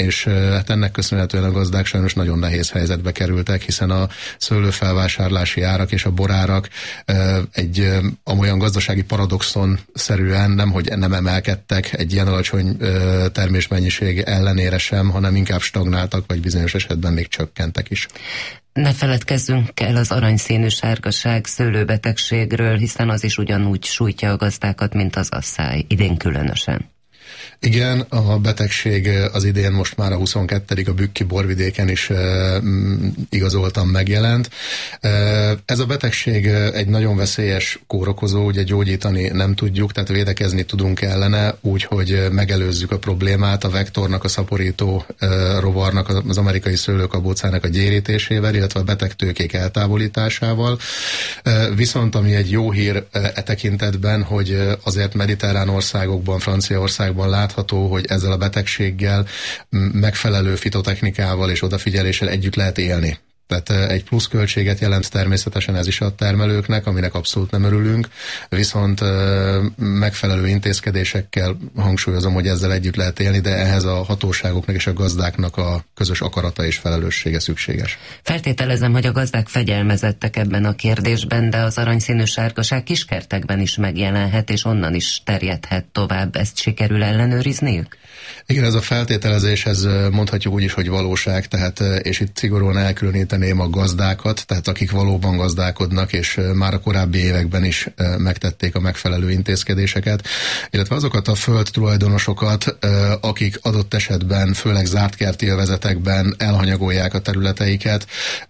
és hát ennek köszönhetően a gazdák sajnos nagyon nehéz helyzetbe kerültek, hiszen a szőlőfelvásárlási árak és a borárak egy amolyan gazdasági paradoxon szerűen nemhogy nem emelkedtek egy ilyen alacsony termésmennyiség ellenére sem, hanem inkább stagnáltak, vagy bizonyos esetben még csökkentek is. Ne feledkezzünk el az aranyszínű sárgaság szőlőbetegségről, hiszen az is ugyanúgy sújtja a gazdákat, mint az asszály, idén különösen. Igen, a betegség az idén most már a 22. a bükki borvidéken is igazoltan megjelent. Ez a betegség egy nagyon veszélyes kórokozó, ugye gyógyítani nem tudjuk, tehát védekezni tudunk ellene, úgyhogy megelőzzük a problémát a vektornak, a szaporító rovarnak, az amerikai szőlőkabócának a gyérítésével, illetve a betegtőkék eltávolításával. Viszont ami egy jó hír tekintetben, hogy azért mediterrán országokban, Franciaországban látható, hogy ezzel a betegséggel megfelelő fitotechnikával és odafigyeléssel együtt lehet élni. Tehát egy pluszköltséget jelent természetesen ez is a termelőknek, aminek abszolút nem örülünk, viszont megfelelő intézkedésekkel hangsúlyozom, hogy ezzel együtt lehet élni, de ehhez a hatóságoknak és a gazdáknak a közös akarata és felelőssége szükséges. Feltételezem, hogy a gazdák fegyelmezettek ebben a kérdésben, de az aranyszínű sárgaság kiskertekben is megjelenhet, és onnan is terjedhet tovább. Ezt sikerül ellenőrizniük? Igen, ez a feltételezés, ez mondhatjuk úgy is, hogy valóság, tehát, és itt szigorúan elkülöníteném a gazdákat, tehát akik valóban gazdálkodnak, és már a korábbi években is megtették a megfelelő intézkedéseket, illetve azokat a földtulajdonosokat, akik adott esetben, főleg zártkerti övezetekben elhanyagolják a területeiket.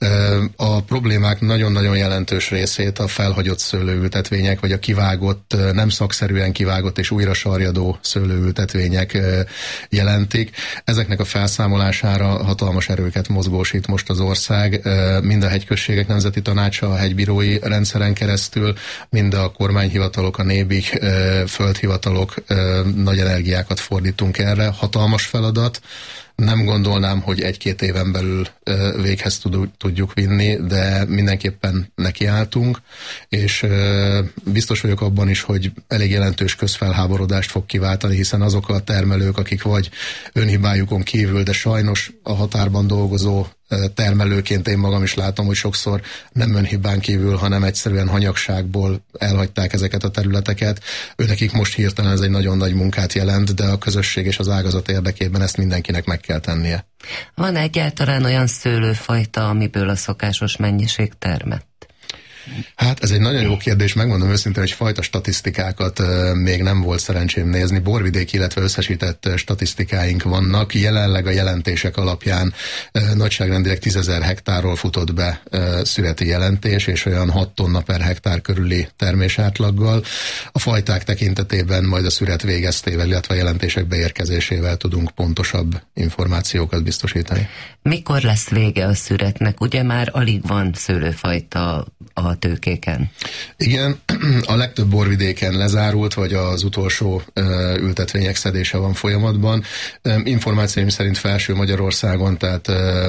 A problémák nagyon-nagyon jelentős részét a felhagyott szőlőültetvények, vagy a kivágott, nem szakszerűen kivágott és újra sarjadó szőlőültetvények jelentik. Ezeknek a felszámolására hatalmas erőket mozgósít most az ország, mind a hegyközségek nemzeti tanácsa a hegybírói rendszeren keresztül, mind a kormányhivatalok, a nébik földhivatalok nagy energiákat fordítunk erre. Hatalmas feladat. Nem gondolnám, hogy egy-két éven belül véghez tudjuk vinni, de mindenképpen nekiálltunk, és biztos vagyok abban is, hogy elég jelentős közfelháborodást fog kiváltani, hiszen azok a termelők, akik vagy önhibájukon kívül, de sajnos a határban dolgozó termelőként én magam is látom, hogy sokszor nem önhibán kívül, hanem egyszerűen hanyagságból elhagyták ezeket a területeket. Őnekik most hirtelen ez egy nagyon nagy munkát jelent, de a közösség és az ágazat érdekében ezt mindenkinek meg kell tennie. Van egyáltalán olyan szőlőfajta, amiből a szokásos mennyiség termett? Hát ez egy nagyon jó kérdés, megmondom őszintén, hogy fajta statisztikákat még nem volt szerencsém nézni. Borvidék, illetve összesített statisztikáink vannak. Jelenleg a jelentések alapján nagyságrendileg 10 000 hektárról futott be szüreti jelentés, és olyan 6 tonna per hektár körüli termésátlaggal. A fajták tekintetében majd a szüret végeztével, illetve a jelentések beérkezésével tudunk pontosabb információkat biztosítani. Mikor lesz vége a szüretnek? Ugye már alig van szőlőfajta a tőkéken. Igen, a legtöbb borvidéken lezárult, vagy az utolsó ültetvények szedése van folyamatban. Információim szerint Felső Magyarországon, tehát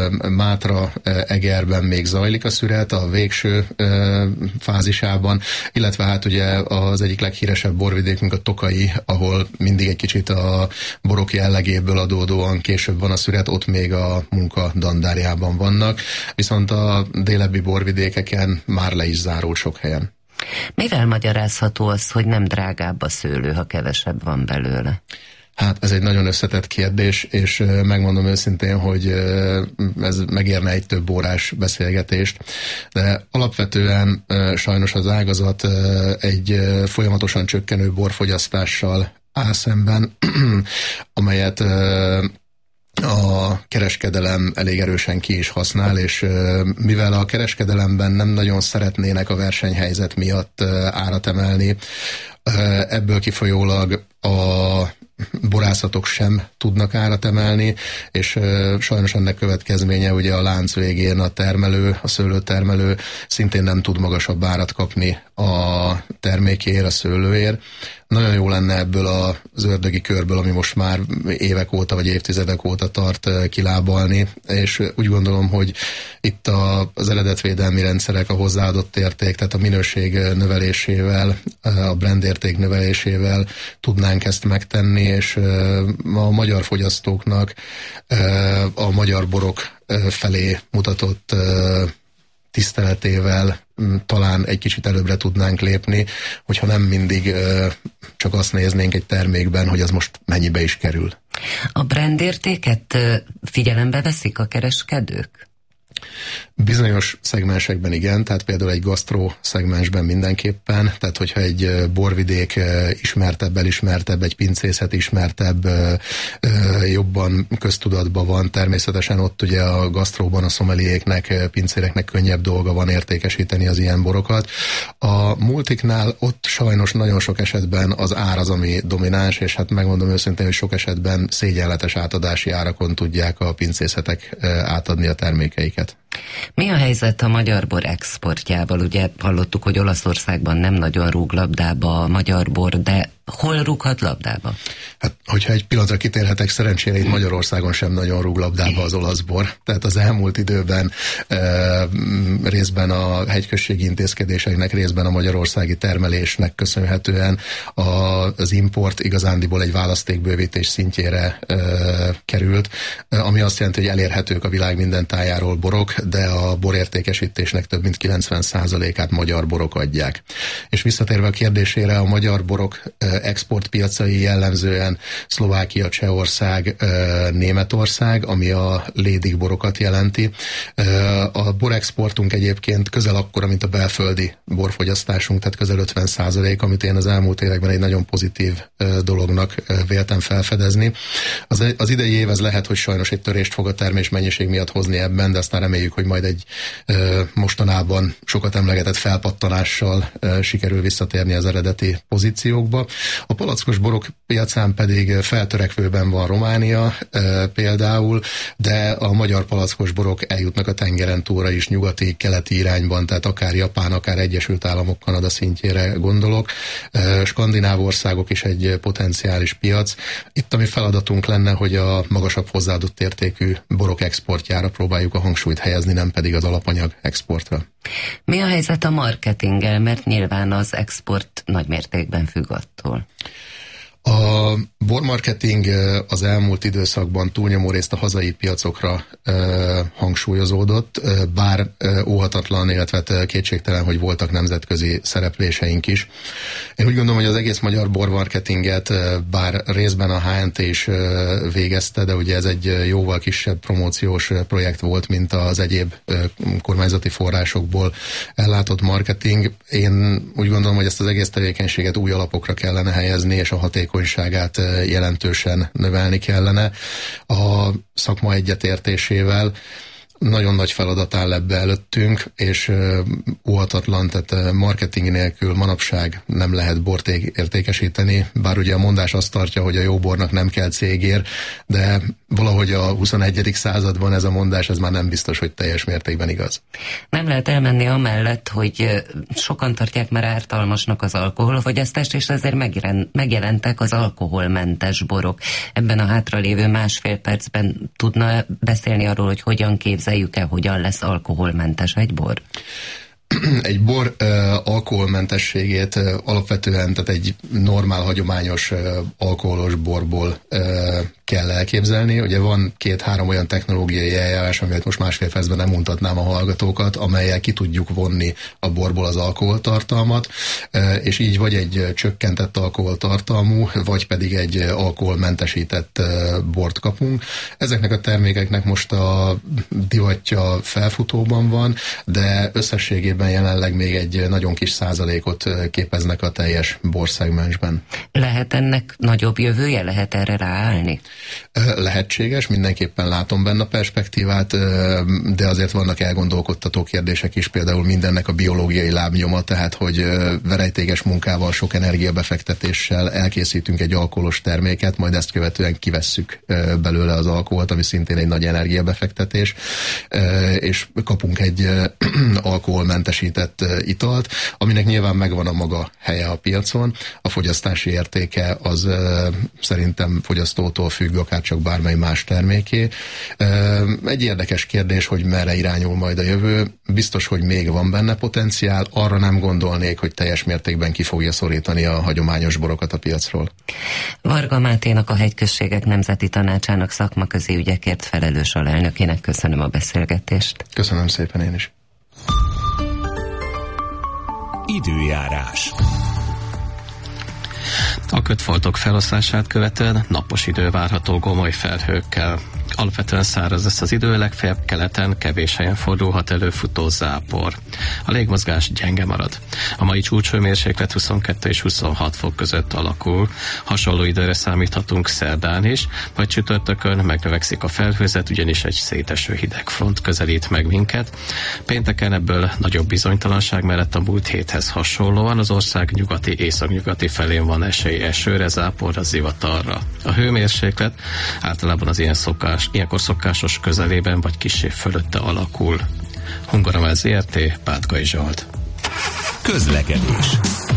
Mátra, Egerben még zajlik a szüret, a végső fázisában, illetve hát ugye az egyik leghíresebb borvidékünk a Tokai, ahol mindig egy kicsit a borok jellegéből adódóan később van a szüret, ott még a munka dandárjában vannak, viszont a délebbi borvidékeken már le is zárult sok helyen. Mivel magyarázható az, hogy nem drágább a szőlő, ha kevesebb van belőle? Hát ez egy nagyon összetett kérdés, és megmondom őszintén, hogy ez megérne egy több órás beszélgetést, de alapvetően sajnos az ágazat egy folyamatosan csökkenő borfogyasztással áll szemben, amelyet a kereskedelem elég erősen ki is használ, és mivel a kereskedelemben nem nagyon szeretnének a versenyhelyzet miatt árat emelni, ebből kifolyólag a borászatok sem tudnak árat emelni, és sajnos ennek következménye ugye a lánc végén a termelő, a szőlőtermelő szintén nem tud magasabb árat kapni a termékéért, a szőlőért. Nagyon jó lenne ebből az ördögi körből, ami most már évek óta vagy évtizedek óta tart, kilábalni, és úgy gondolom, hogy itt az eredetvédelmi rendszerek, a hozzáadott érték, tehát a minőség növelésével, a brand érték növelésével tudnánk tudnánk ezt megtenni, és a magyar fogyasztóknak a magyar borok felé mutatott tiszteletével talán egy kicsit előbbre tudnánk lépni, hogyha nem mindig csak azt néznénk egy termékben, hogy az most mennyibe is kerül. A brandértéket figyelembe veszik a kereskedők? Bizonyos szegmensekben igen, tehát például egy gasztró szegmensben mindenképpen, tehát hogyha egy borvidék ismertebb, elismertebb, egy pincészet ismertebb, jobban köztudatban van, természetesen ott ugye a gasztróban a szomeliéknek, pincéreknek könnyebb dolga van értékesíteni az ilyen borokat. A multiknál ott sajnos nagyon sok esetben az ár az, ami domináns, és hát megmondom őszintén, hogy sok esetben szégyenletes átadási árakon tudják a pincészetek átadni a termékeiket. Mi a helyzet a magyar bor exportjával? Ugye hallottuk, hogy Olaszországban nem nagyon rúg labdába a magyar bor, de hol rúghat labdába? Hát, hogyha egy pillanatra kitérhetek, szerencsére itt Magyarországon sem nagyon rúg labdába az olasz bor. Tehát az elmúlt időben részben a hegyközségi intézkedéseknek, részben a magyarországi termelésnek köszönhetően az import igazándiból egy választékbővítés szintjére került, ami azt jelenti, hogy elérhetők a világ minden tájáról borok, de a borértékesítésnek több mint 90%-át magyar borok adják. És visszatérve a kérdésére, a magyar borok exportpiacai jellemzően Szlovákia, Csehország, Németország, ami a lédig borokat jelenti. A borexportunk egyébként közel akkora, mint a belföldi borfogyasztásunk, tehát közel 50%, amit én az elmúlt években egy nagyon pozitív dolognak véltem felfedezni. Az idei év ez lehet, hogy sajnos egy törést fog a termés mennyiség miatt hozni ebben, de aztán reméljük, hogy majd egy mostanában sokat emlegetett felpattanással sikerül visszatérni az eredeti pozíciókba. A palackos borok piacán pedig feltörekvőben van Románia például, de a magyar palackos borok eljutnak a tengeren túlra is nyugati, keleti irányban, tehát akár Japán, akár Egyesült Államok, Kanada szintjére gondolok. Skandináv országok is egy potenciális piac. Itt a mi feladatunk lenne, hogy a magasabb hozzáadott értékű borok exportjára próbáljuk a hangsúlyt helyezni, nem pedig az alapanyag exportra. Mi a helyzet a marketinggel, mert nyilván az export nagy mértékben függ attól? A bormarketing az elmúlt időszakban túlnyomó részt a hazai piacokra hangsúlyozódott, bár óhatatlan, illetve kétségtelen, hogy voltak nemzetközi szerepléseink is. Én úgy gondolom, hogy az egész magyar bormarketinget, bár részben a HNT is végezte, de ugye ez egy jóval kisebb promóciós projekt volt, mint az egyéb kormányzati forrásokból ellátott marketing. Én úgy gondolom, hogy ezt az egész tevékenységet új alapokra kellene helyezni, és a hatékonyságát jelentősen növelni kellene. A szakma egyetértésével nagyon nagy feladat áll ebbe előttünk, és óhatatlan, tehát marketing nélkül manapság nem lehet bort értékesíteni, bár ugye a mondás azt tartja, hogy a jó bornak nem kell cégér, de valahogy a 21. században ez a mondás, ez már nem biztos, hogy teljes mértékben igaz. Nem lehet elmenni amellett, hogy sokan tartják már ártalmasnak az alkoholfogyasztást, és ezért megjelentek az alkoholmentes borok. Ebben a hátralévő másfél percben tudna beszélni arról, hogy hogyan képzeljük el, hogyan lesz alkoholmentes egy bor? Egy bor alkoholmentességét alapvetően, tehát egy normál, hagyományos alkoholos borból kell elképzelni. Ugye van 2-3 olyan technológiai eljárás, amelyet most másfél percben nem mutatnám a hallgatókat, amellyel ki tudjuk vonni a borból az alkoholtartalmat, és így vagy egy csökkentett alkoholtartalmú, vagy pedig egy alkoholmentesített bort kapunk. Ezeknek a termékeknek most a divatja felfutóban van, de összességében jelenleg még egy nagyon kis százalékot képeznek a teljes borszegmensben. Lehet ennek nagyobb jövője? Lehet erre ráállni? Lehetséges, mindenképpen látom benne a perspektívát, de azért vannak elgondolkodtató kérdések is, például mindennek a biológiai lábnyoma, tehát hogy verejtékes munkával, sok energiabefektetéssel elkészítünk egy alkoholos terméket, majd ezt követően kivesszük belőle az alkoholt, ami szintén egy nagy energiabefektetés, és kapunk egy alkoholmentesített italt, aminek nyilván megvan a maga helye a piacon. A fogyasztási értéke az szerintem fogyasztótól függ, függ, akár csak bármely más terméké. Egy érdekes kérdés, hogy merre irányul majd a jövő. Biztos, hogy még van benne potenciál, arra nem gondolnék, hogy teljes mértékben ki fogja szorítani a hagyományos borokat a piacról. Varga Máténak, a Hegyközségek Nemzeti Tanácsának szakmaközi ügyekért felelős alelnökének köszönöm a beszélgetést. Köszönöm szépen én is. Időjárás. A kötfoltok feloszlását követően napos idő várható gomoly felhőkkel. Alapvetően száraz lesz az idő, legfeljebb keleten kevés helyen fordulhat elő futó zápor. A légmozgás gyenge marad. A mai csúcshőmérséklet 22 és 26 fok között alakul. Hasonló időre számíthatunk szerdán is, majd csütörtökön megnövekszik a felhőzet, ugyanis egy széteső hidegfront közelít meg minket. Pénteken ebből nagyobb bizonytalanság mellett a múlt héthez hasonlóan az ország nyugati, északnyugati felén van esély esőre, záporra, zivatarra. A hőmérséklet általában az ilyenkor szokásos közelében vagy kissé fölötte alakul. Hungaromáz ZRT, Pátkai Zsolt. Közlekedés.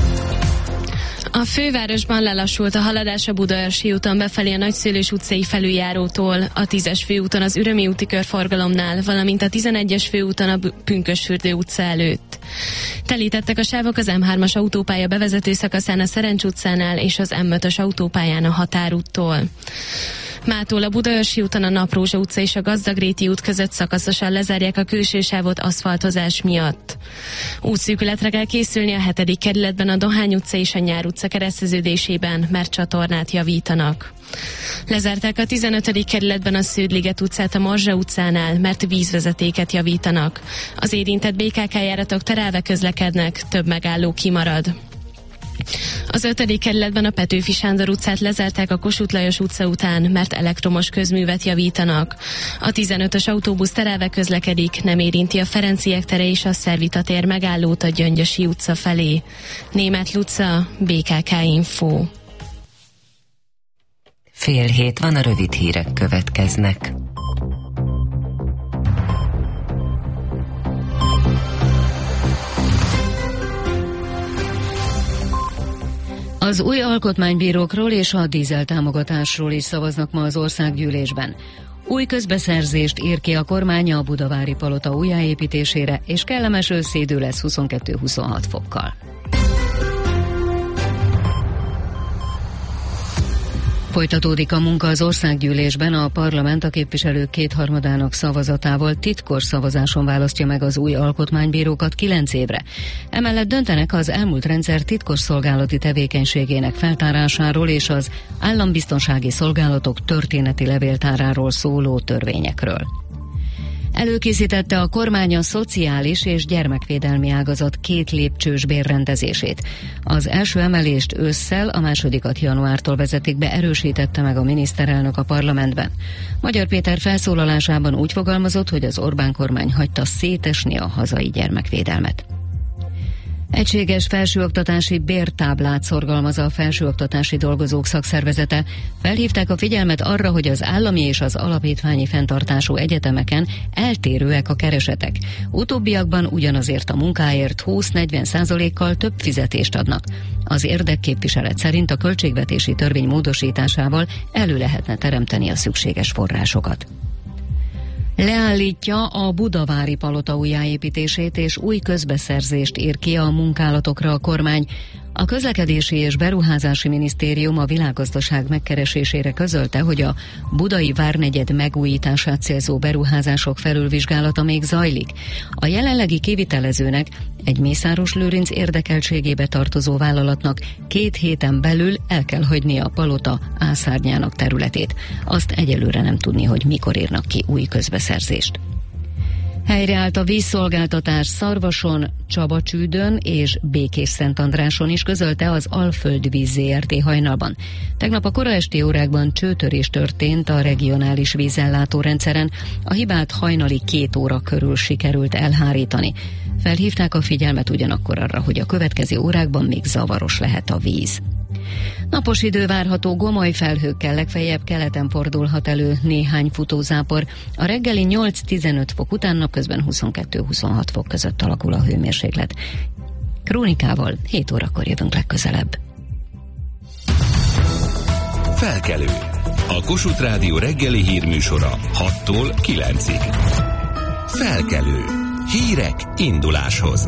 A fővárosban lelassult a haladás a Budaörsi úton befelé a Nagyszőlős utcai felüljárótól, a 10-es főúton az Ürömi úti körforgalomnál, valamint a 11-es főúton a Pünkösfürdő utca előtt. Telítettek a sávok az M3-as autópálya bevezető szakaszán a Szerencs utcánál és az M5-ös autópályán a Határúttól. Mától a Budaörsi úton a Naprózsa utca és a Gazdagréti út között szakaszosan lezárják a külső sávot aszfaltozás miatt. Útszűkületre kell készülni a 7. kerületben a Dohány utca és a Nyár utca kereszteződésében, mert csatornát javítanak. Lezárták a 15. kerületben a Sződ-liget utcát a Morzsa utcánál, mert vízvezetéket javítanak. Az érintett BKK járatok terelve közlekednek, több megálló kimarad. Az 5. kerületben a Petőfi Sándor utcát lezárták a Kossuth Lajos utca után, mert elektromos közművet javítanak. A 15-ös autóbusz terelve közlekedik, nem érinti a Ferenciek tere és a Szervita tér megállót a Gyöngyösi utca felé. Németh Luca, BKK Info. 6:30 van, a rövid hírek következnek. Az új alkotmánybírókról és a dízeltámogatásról is szavaznak ma az országgyűlésben. Új közbeszerzést ír ki a kormány a Budavári Palota újjáépítésére, és kellemes őszi idő lesz 22-26 fokkal. Folytatódik a munka az országgyűlésben, a parlament a képviselők 2/3 szavazatával titkos szavazáson választja meg az új alkotmánybírókat 9 évre. Emellett döntenek az elmúlt rendszer titkos szolgálati tevékenységének feltárásáról és az állambiztonsági szolgálatok történeti levéltáráról szóló törvényekről. Előkészítette a kormány a szociális és gyermekvédelmi ágazat 2 lépcsős bérrendezését. Az első emelést ősszel, a másodikat januártól vezetik be, erősítette meg a miniszterelnök a parlamentben. Magyar Péter felszólalásában úgy fogalmazott, hogy az Orbán kormány hagyta szétesni a hazai gyermekvédelmet. Egységes felsőoktatási bértáblát szorgalmaz a Felsőoktatási Dolgozók Szakszervezete. Felhívták a figyelmet arra, hogy az állami és az alapítványi fenntartású egyetemeken eltérőek a keresetek. Utóbbiakban ugyanazért a munkáért 20-40%-kal több fizetést adnak. Az érdekképviselet szerint a költségvetési törvény módosításával elő lehetne teremteni a szükséges forrásokat. Leállítja a Budavári Palota újjáépítését és új közbeszerzést ír ki a munkálatokra a kormány. A Közlekedési és Beruházási Minisztérium a világgazdaság megkeresésére közölte, hogy a budai várnegyed megújítását célzó beruházások felülvizsgálata még zajlik. A jelenlegi kivitelezőnek, egy Mészáros Lőrinc érdekeltségébe tartozó vállalatnak 2 héten belül el kell hagynia a palota ászárnyának területét. Azt egyelőre nem tudni, hogy mikor írnak ki új közbeszerzést. Helyreállt a vízszolgáltatás Szarvason, Csabacsődön és Békés-Szentandráson is, közölte az Alföldvíz Zrt. hajnalban. Tegnap a kora esti órákban csőtörés történt a regionális vízellátórendszeren, a hibát hajnali 2 óra körül sikerült elhárítani. Felhívták a figyelmet ugyanakkor arra, hogy a következő órákban még zavaros lehet a víz. Napos idő várható, gomoly felhőkkel, legfeljebb keleten fordulhat elő néhány futózápor. A reggeli 8-15 fok után napközben 22-26 fok között alakul a hőmérséklet. Krónikával 7 órakor jövünk legközelebb. Felkelő. A Kossuth Rádió reggeli hírműsora 6-tól 9-ig. Felkelő. Hírek induláshoz.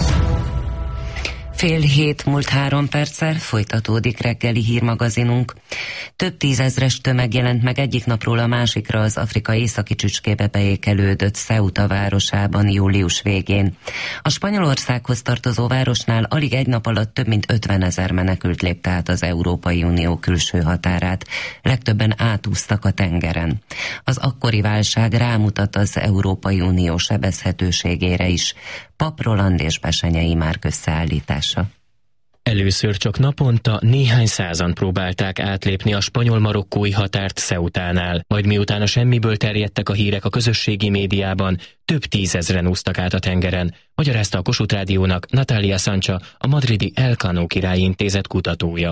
6:30 múlt 3 perccel folytatódik reggeli hírmagazinunk. Több tízezres tömeg jelent meg egyik napról a másikra az Afrika északi csücskébe beékelődött Ceuta városában július végén. A Spanyolországhoz tartozó városnál alig egy nap alatt több mint 50 000 menekült lépte át az Európai Unió külső határát. Legtöbben átúztak a tengeren. Az akkori válság rámutat az Európai Unió sebezhetőségére is. Pap Roland és Besenyei Márk összeállítása. Először csak naponta néhány százan próbálták átlépni a spanyol-marokkói határt Ceutánál, majd miután a semmiből terjedtek a hírek a közösségi médiában, több tízezren úsztak át a tengeren, magyarázta a Kossuth Rádiónak Natalia Sancha, a madridi Elcano Királyi Intézet kutatója.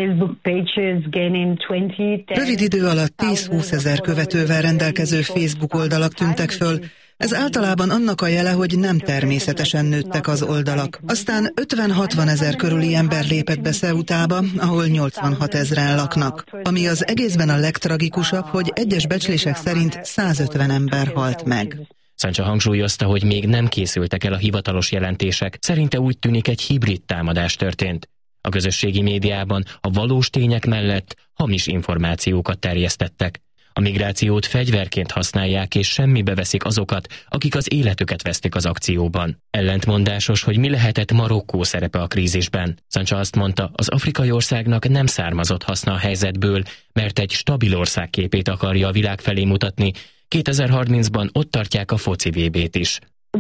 Rövid idő alatt 10-20 ezer követővel rendelkező Facebook oldalak tűntek föl. Ez általában annak a jele, hogy nem természetesen nőttek az oldalak. Aztán 50-60 ezer körüli ember lépett be Ceutába, ahol 86 000 laknak. Ami az egészben a legtragikusabb, hogy egyes becslések szerint 150 ember halt meg. Sancha hangsúlyozta, hogy még nem készültek el a hivatalos jelentések. Szerinte úgy tűnik, egy hibrid támadás történt. A közösségi médiában a valós tények mellett hamis információkat terjesztettek. A migrációt fegyverként használják és semmibe veszik azokat, akik az életüket vesztik az akcióban. Ellentmondásos, hogy mi lehetett Marokkó szerepe a krízisben. Sancha azt mondta, az afrikai országnak nem származott haszna a helyzetből, mert egy stabil ország képét akarja a világ felé mutatni. 2030-ban ott tartják a foci VB-t is.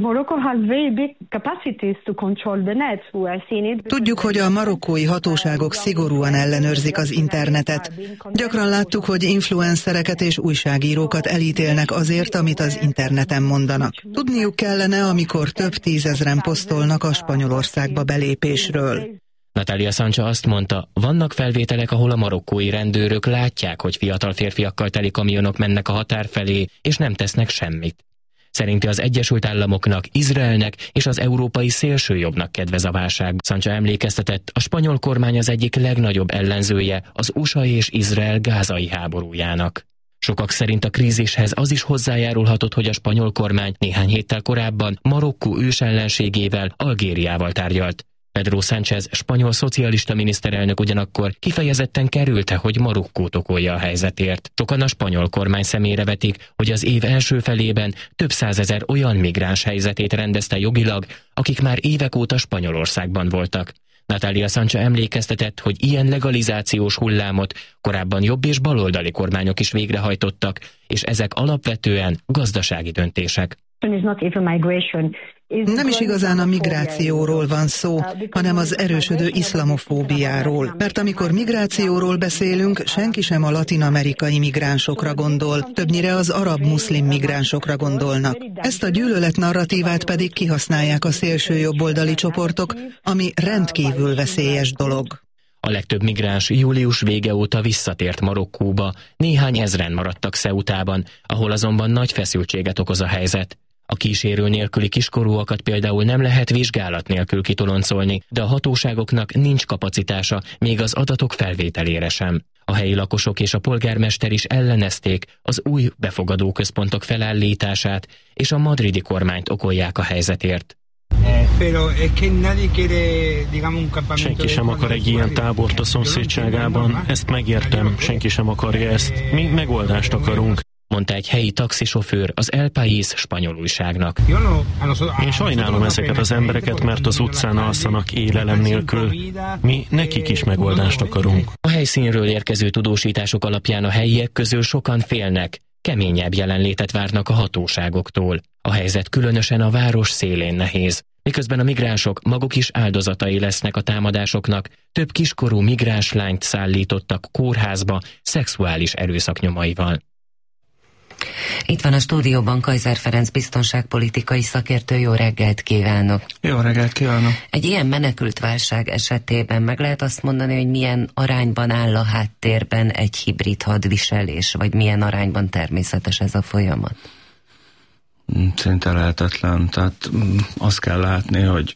Tudjuk, hogy a marokkói hatóságok szigorúan ellenőrzik az internetet. Gyakran láttuk, hogy influencereket és újságírókat elítélnek azért, amit az interneten mondanak. Tudniuk kellene, amikor több tízezren posztolnak a Spanyolországba belépésről. Natalia Sancha azt mondta, vannak felvételek, ahol a marokkói rendőrök látják, hogy fiatal férfiakkal teli kamionok mennek a határ felé, és nem tesznek semmit. Szerinte az Egyesült Államoknak, Izraelnek és az európai szélsőjobbnak kedvez a válság. Sancha emlékeztetett, a spanyol kormány az egyik legnagyobb ellenzője az USA és Izrael gázai háborújának. Sokak szerint a krízishez az is hozzájárulhatott, hogy a spanyol kormány néhány héttel korábban Marokkó ősellenségével, Algériával tárgyalt. Pedro Sánchez, spanyol szocialista miniszterelnök ugyanakkor kifejezetten kerülte, hogy Marokkót okolja a helyzetért. Sokan a spanyol kormány szemére vetik, hogy az év első felében több százezer olyan migráns helyzetét rendezte jogilag, akik már évek óta Spanyolországban voltak. Natalia Sancha emlékeztetett, hogy ilyen legalizációs hullámot korábban jobb és baloldali kormányok is végrehajtottak, és ezek alapvetően gazdasági döntések. Nem is igazán a migrációról van szó, hanem az erősödő iszlamofóbiáról. Mert amikor migrációról beszélünk, senki sem a latin-amerikai migránsokra gondol, többnyire az arab-muszlim migránsokra gondolnak. Ezt a gyűlölet narratívát pedig kihasználják a szélsőjobboldali csoportok, ami rendkívül veszélyes dolog. A legtöbb migráns július vége óta visszatért Marokkóba, néhány ezren maradtak Ceutában, ahol azonban nagy feszültséget okoz a helyzet. A kísérő nélküli kiskorúakat például nem lehet vizsgálat nélkül kitoloncolni, de a hatóságoknak nincs kapacitása még az adatok felvételére sem. A helyi lakosok és a polgármester is ellenezték az új befogadóközpontok felállítását, és a madridi kormányt okolják a helyzetért. Senki sem akar egy ilyen tábort a szomszédságában, ezt megértem, senki sem akarja ezt. Mi megoldást akarunk, mondta egy helyi taxisofőr az El País spanyol újságnak. Én sajnálom ezeket az embereket, mert az utcán alszanak élelem nélkül. Mi nekik is megoldást akarunk. A helyszínről érkező tudósítások alapján a helyiek közül sokan félnek, keményebb jelenlétet várnak a hatóságoktól. A helyzet különösen a város szélén nehéz. Miközben a migránsok maguk is áldozatai lesznek a támadásoknak, több kiskorú migráns lányt szállítottak kórházba szexuális erőszak nyomaival. Itt van a stúdióban Kaiser Ferenc biztonságpolitikai szakértő, jó reggelt kívánok! Jó reggelt kívánok! Egy ilyen menekültválság esetében meg lehet azt mondani, hogy milyen arányban áll a háttérben egy hibrid hadviselés, vagy milyen arányban természetes ez a folyamat? Szinte lehetetlen. Tehát azt kell látni, hogy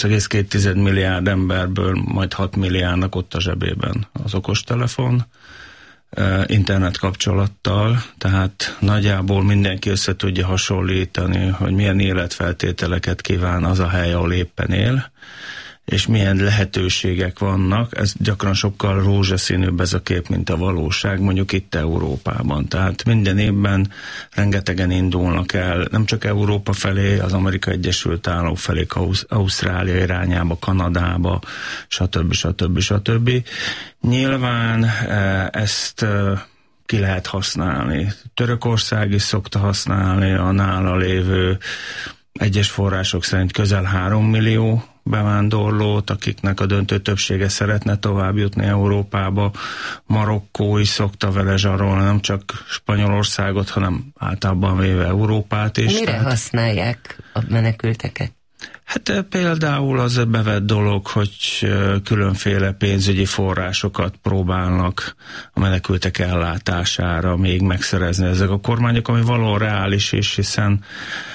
8,2 milliárd emberből majd 6 milliárdnak ott a zsebében az okostelefon, internet kapcsolattal, tehát nagyjából mindenki össze tudja hasonlítani, hogy milyen életfeltételeket kíván az a hely, ahol éppen él, és milyen lehetőségek vannak. Ez gyakran sokkal rózsaszínűbb ez a kép, mint a valóság, mondjuk itt Európában. Tehát minden évben rengetegen indulnak el, nem csak Európa felé, az Amerikai Egyesült Államok felé, Ausztrália irányába, Kanadába, stb. Nyilván ezt ki lehet használni. Törökország is szokta használni a nála lévő egyes források szerint közel 3 millió bevándorlót, akiknek a döntő többsége szeretne tovább jutni Európába. Marokkó is szokta vele zsarolni, nem csak Spanyolországot, hanem általában véve Európát is. Mire használják a menekülteket? Hát például az bevett dolog, hogy különféle pénzügyi forrásokat próbálnak a menekültek ellátására még megszerezni ezek a kormányok, ami valóban reális is, hiszen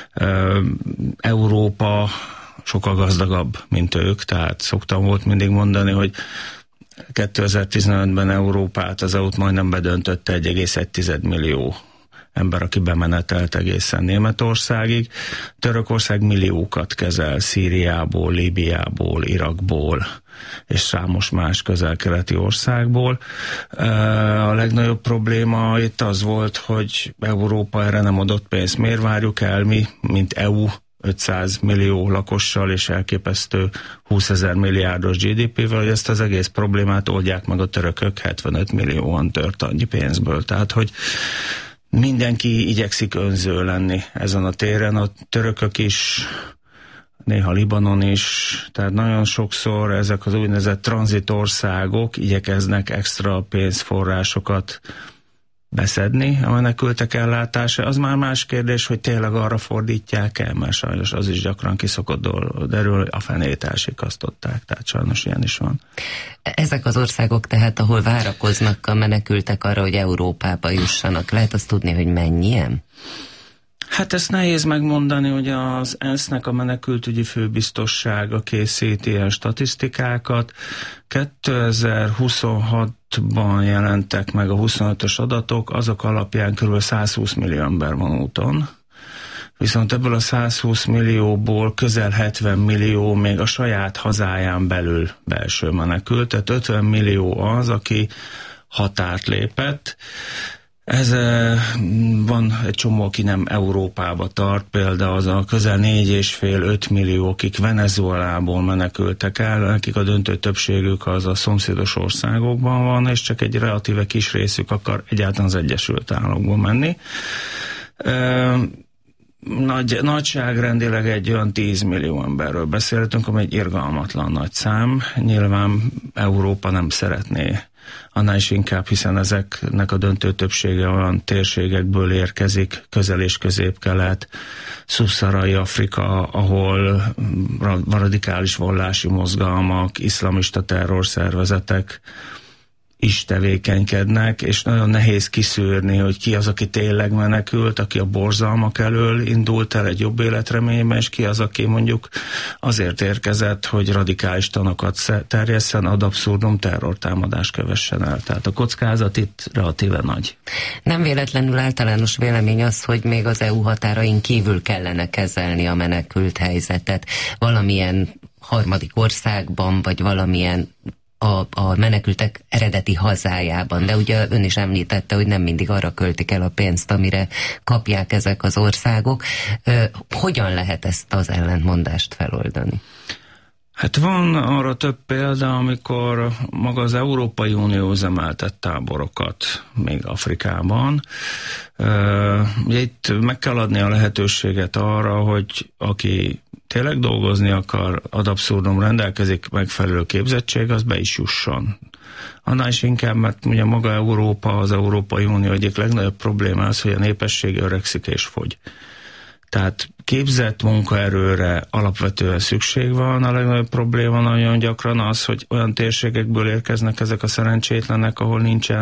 Európa sokkal gazdagabb, mint ők, tehát szoktam volt mindig mondani, hogy 2015-ben Európát, az EU-t majdnem bedöntötte 1,1 millió ember, aki bemenetelt egészen Németországig. Törökország milliókat kezel Szíriából, Líbiából, Irakból és számos más közel-keleti országból. A legnagyobb probléma itt az volt, hogy Európa erre nem adott pénzt. Miért várjuk el mi, mint EU, 500 millió lakossal és elképesztő 20 000 milliárdos GDP-vel, hogy ezt az egész problémát oldják meg a törökök, 75 millióan tört annyi pénzből. Tehát, hogy mindenki igyekszik önző lenni ezen a téren, a törökök is, néha Libanon is, tehát nagyon sokszor ezek az úgynevezett tranzitországok igyekeznek extra pénzforrásokat beszedni a menekültek ellátása. Az már más kérdés, hogy tényleg arra fordítják el, mert sajnos az is gyakran kiszokott derül, a fenét elsikasztották, tehát sajnos ilyen is van. Ezek az országok tehát, ahol várakoznak a menekültek arra, hogy Európába jussanak, lehet azt tudni, hogy mennyien? Hát ezt nehéz megmondani, hogy az ENSZ-nek a menekültügyi főbiztossága készít ilyen statisztikákat. 2026-ban jelentek meg a 25-ös adatok, azok alapján kb. 120 millió ember van úton. Viszont ebből a 120 millióból közel 70 millió még a saját hazáján belül belső menekült, tehát 50 millió az, aki határt lépett. Ez van egy csomó, aki nem Európába tart, például az a közel 4,5-5 millió, akik Venezuelából menekültek el, nekik a döntő többségük az a szomszédos országokban van, és csak egy relatíve kis részük akar egyáltalán az Egyesült Államokba menni. Nagyságrendileg egy olyan 10 millió emberről beszéltünk, ami egy irgalmatlan nagy szám. Nyilván Európa nem szeretné, annál is inkább, hiszen ezeknek a döntő többsége olyan térségekből érkezik, Közel- és Közép-Kelet, Szubszaharai Afrika, ahol radikális vallási mozgalmak, iszlamista terrorszervezetek is tevékenykednek, és nagyon nehéz kiszűrni, hogy ki az, aki tényleg menekült, aki a borzalmak elől indult el egy jobb életreményben, és ki az, aki mondjuk azért érkezett, hogy radikális tanokat terjesszen, ad abszurdum terrortámadást kövessen el. Tehát a kockázat itt relatíve nagy. Nem véletlenül általános vélemény az, hogy még az EU határain kívül kellene kezelni a menekült helyzetet. Valamilyen harmadik országban, vagy valamilyen a menekültek eredeti hazájában, de ugye ön is említette, hogy nem mindig arra költik el a pénzt, amire kapják ezek az országok. Hogyan lehet ezt az ellentmondást feloldani? Hát van arra több példa, amikor maga az Európai Unió üzemeltett táborokat még Afrikában. Ugye itt meg kell adni a lehetőséget arra, hogy aki tényleg dolgozni akar, ad abszurdum rendelkezik megfelelő képzettség, az be is jusson. Annál is inkább, mert ugye maga Európa, az Európai Unió egyik legnagyobb probléma az, hogy a népesség öregszik és fogy. Tehát képzett munkaerőre alapvetően szükség van, a legnagyobb probléma nagyon gyakran az, hogy olyan térségekből érkeznek ezek a szerencsétlenek, ahol nincsen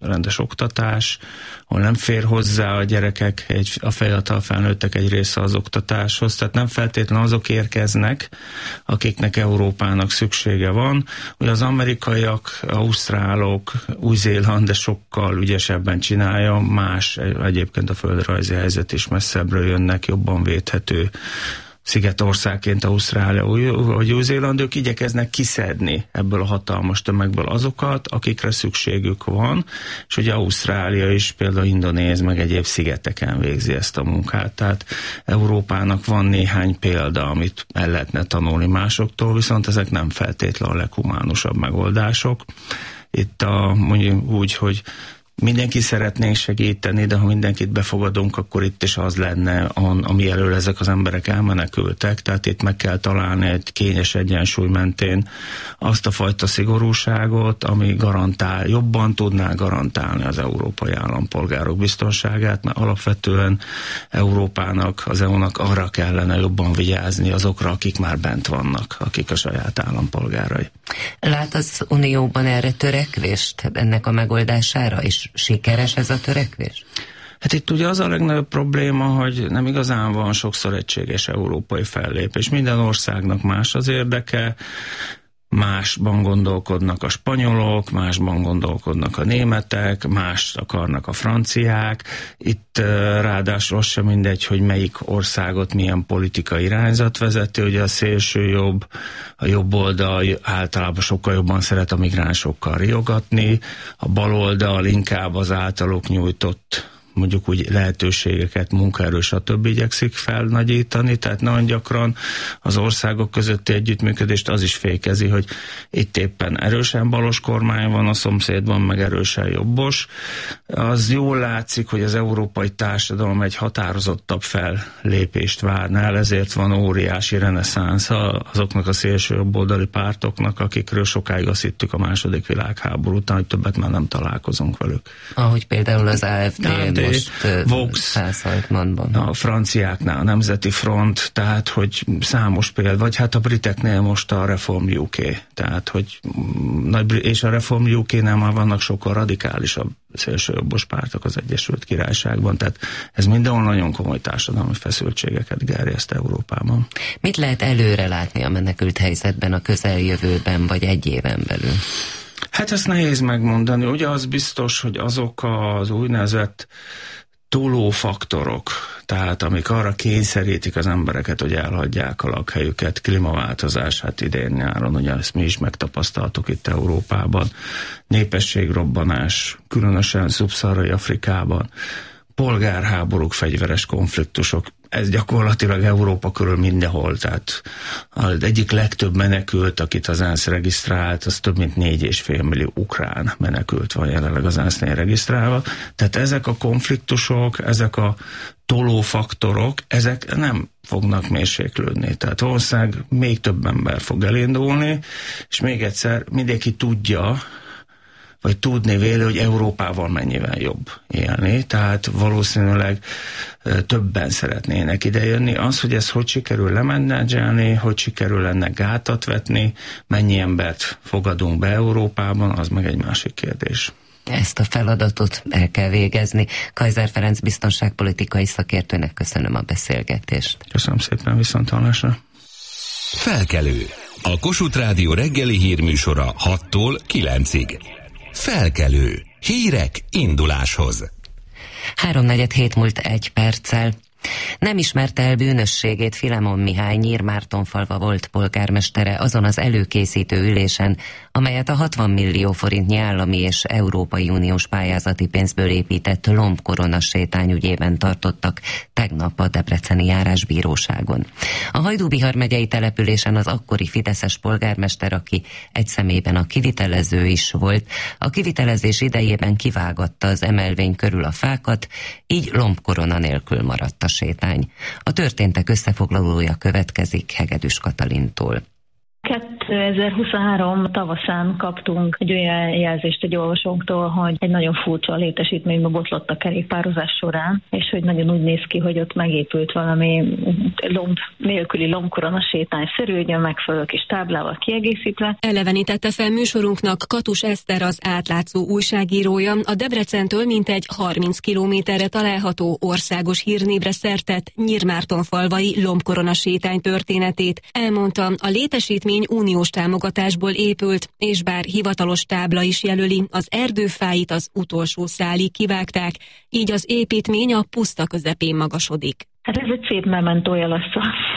rendes oktatás, ahol nem fér hozzá a gyerekek, a fiatal felnőttek egy része az oktatáshoz, tehát nem feltétlenül azok érkeznek, akiknek Európának szüksége van. Ugye az amerikaiak, ausztrálok, új-zéland sokkal ügyesebben csinálja, más egyébként a földrajzi helyzet is messzebbről jönnek, jobban védhető szigetországként Ausztrália vagy Új-Zéland, ők igyekeznek kiszedni ebből a hatalmas tömegből azokat, akikre szükségük van, és ugye Ausztrália is például Indonéz meg egyéb szigeteken végzi ezt a munkát, tehát Európának van néhány példa, amit el lehetne tanulni másoktól, viszont ezek nem feltétlenül a leghumánusabb megoldások. Itt mondjuk úgy, hogy mindenki szeretnénk segíteni, de ha mindenkit befogadunk, akkor itt is az lenne, ami elől ezek az emberek elmenekültek, tehát itt meg kell találni egy kényes egyensúly mentén azt a fajta szigorúságot, ami jobban tudná garantálni az európai állampolgárok biztonságát, mert alapvetően Európának, az EU-nak arra kellene jobban vigyázni azokra, akik már bent vannak, akik a saját állampolgárai. Lát az Unióban erre törekvést, ennek a megoldására, és sikeres ez a törekvés? Hát itt ugye az a legnagyobb probléma, hogy nem igazán van sokszor egységes európai fellépés. Minden országnak más az érdeke, másban gondolkodnak a spanyolok, másban gondolkodnak a németek, mást akarnak a franciák. Itt ráadásul az sem mindegy, hogy melyik országot milyen politikai irányzat vezeti. Ugye a szélső jobb, a jobb oldal általában sokkal jobban szeret a migránsokkal riogatni, a bal oldal inkább az általuk nyújtott mondjuk úgy lehetőségeket, munkaerő, stb. Igyekszik felnagyítani, tehát nagyon gyakran az országok közötti együttműködést az is fékezi, hogy itt éppen erősen balos kormány van, a szomszédban meg erősen jobbos. Az jól látszik, hogy az európai társadalom egy határozottabb fellépést várna el, ezért van óriási reneszánsza azoknak a szélső jobboldali pártoknak, akikről sokáig azt hittük a második világháború után, hogy többet már nem találkozunk velük. Ahogy például az AfD most Vox, a franciáknál a Nemzeti Front, tehát hogy számos példa, vagy hát a briteknél most a Reform UK, tehát hogy és a Reform UK-nál már vannak sokkal radikálisabb szélsőjobbos pártok az Egyesült Királyságban, tehát ez mindenhol nagyon komoly társadalmi feszültségeket gerjeszt Európában. Mit lehet előre látni a menekült helyzetben a közeljövőben, vagy egy éven belül? Hát ezt nehéz megmondani. Ugye az biztos, hogy azok az úgynevezett túlófaktorok, tehát amik arra kényszerítik az embereket, hogy elhagyják a lakhelyüket, klímaváltozás, hát idén-nyáron, ugye ezt mi is megtapasztaltuk itt Európában, népességrobbanás, különösen szubszaharai Afrikában, polgárháborúk, fegyveres konfliktusok, ez gyakorlatilag Európa körül mindenhol, tehát az egyik legtöbb menekült, akit az ENSZ regisztrált, az több mint 4,5 millió ukrán menekült van jelenleg az ENSZ-nél regisztrálva. Tehát ezek a konfliktusok, ezek a tolófaktorok, ezek nem fognak mérséklődni. Tehát valószínűleg még több ember fog elindulni, és még egyszer mindenki tudja, vagy tudni véle, hogy Európával mennyivel jobb élni, tehát valószínűleg többen szeretnének idejönni. Az, hogy ez hogy sikerül lemenedzselni, hogy sikerül ennek gátat vetni, mennyi embert fogadunk be Európában, az meg egy másik kérdés. Ezt a feladatot el kell végezni. Kaiser Ferenc biztonságpolitikai szakértőnek köszönöm a beszélgetést. Köszönöm szépen, viszonthallásra. Felkelő. A Kossuth Rádió reggeli hírműsora 6-tól 9-ig. Felkelő. Hírek induláshoz. 3:47 múlt 1 perccel. Nem ismerte el bűnösségét Filemon Mihály Nyírmártonfalva volt polgármestere azon az előkészítő ülésen, amelyet a 60 millió forintnyi állami és Európai Uniós pályázati pénzből épített lombkorona sétány ügyében tartottak tegnap a debreceni járásbíróságon. A Hajdú-Bihar megyei településen az akkori fideszes polgármester, aki egy személyben a kivitelező is volt, a kivitelezés idejében kivágatta az emelvény körül a fákat, így lombkorona nélkül maradt a sétány. A történtek összefoglalója következik Hegedűs Katalintól. 2023 tavaszán kaptunk egy olyan jelzést egy olvasónktól, hogy egy nagyon furcsa létesítménybe botlott a kerékpározás során, és hogy nagyon úgy néz ki, hogy ott megépült valami lomb nélküli lombkorona sétányszerű, ugye megfelelő kis táblával kiegészítve. Elevenítette fel műsorunknak Katus Eszter, az Átlátszó újságírója, a Debrecentől mintegy 30 kilométerre található országos hírnévre szertett Nyírmártonfalvai lombkorona sétány történetét. Elmondta, a létesítmény uniós támogatásból épült, és bár hivatalos tábla is jelöli, az erdőfáit az utolsó szálig kivágták, így az építmény a puszta közepén magasodik. Hát ez egy szép mementója lesz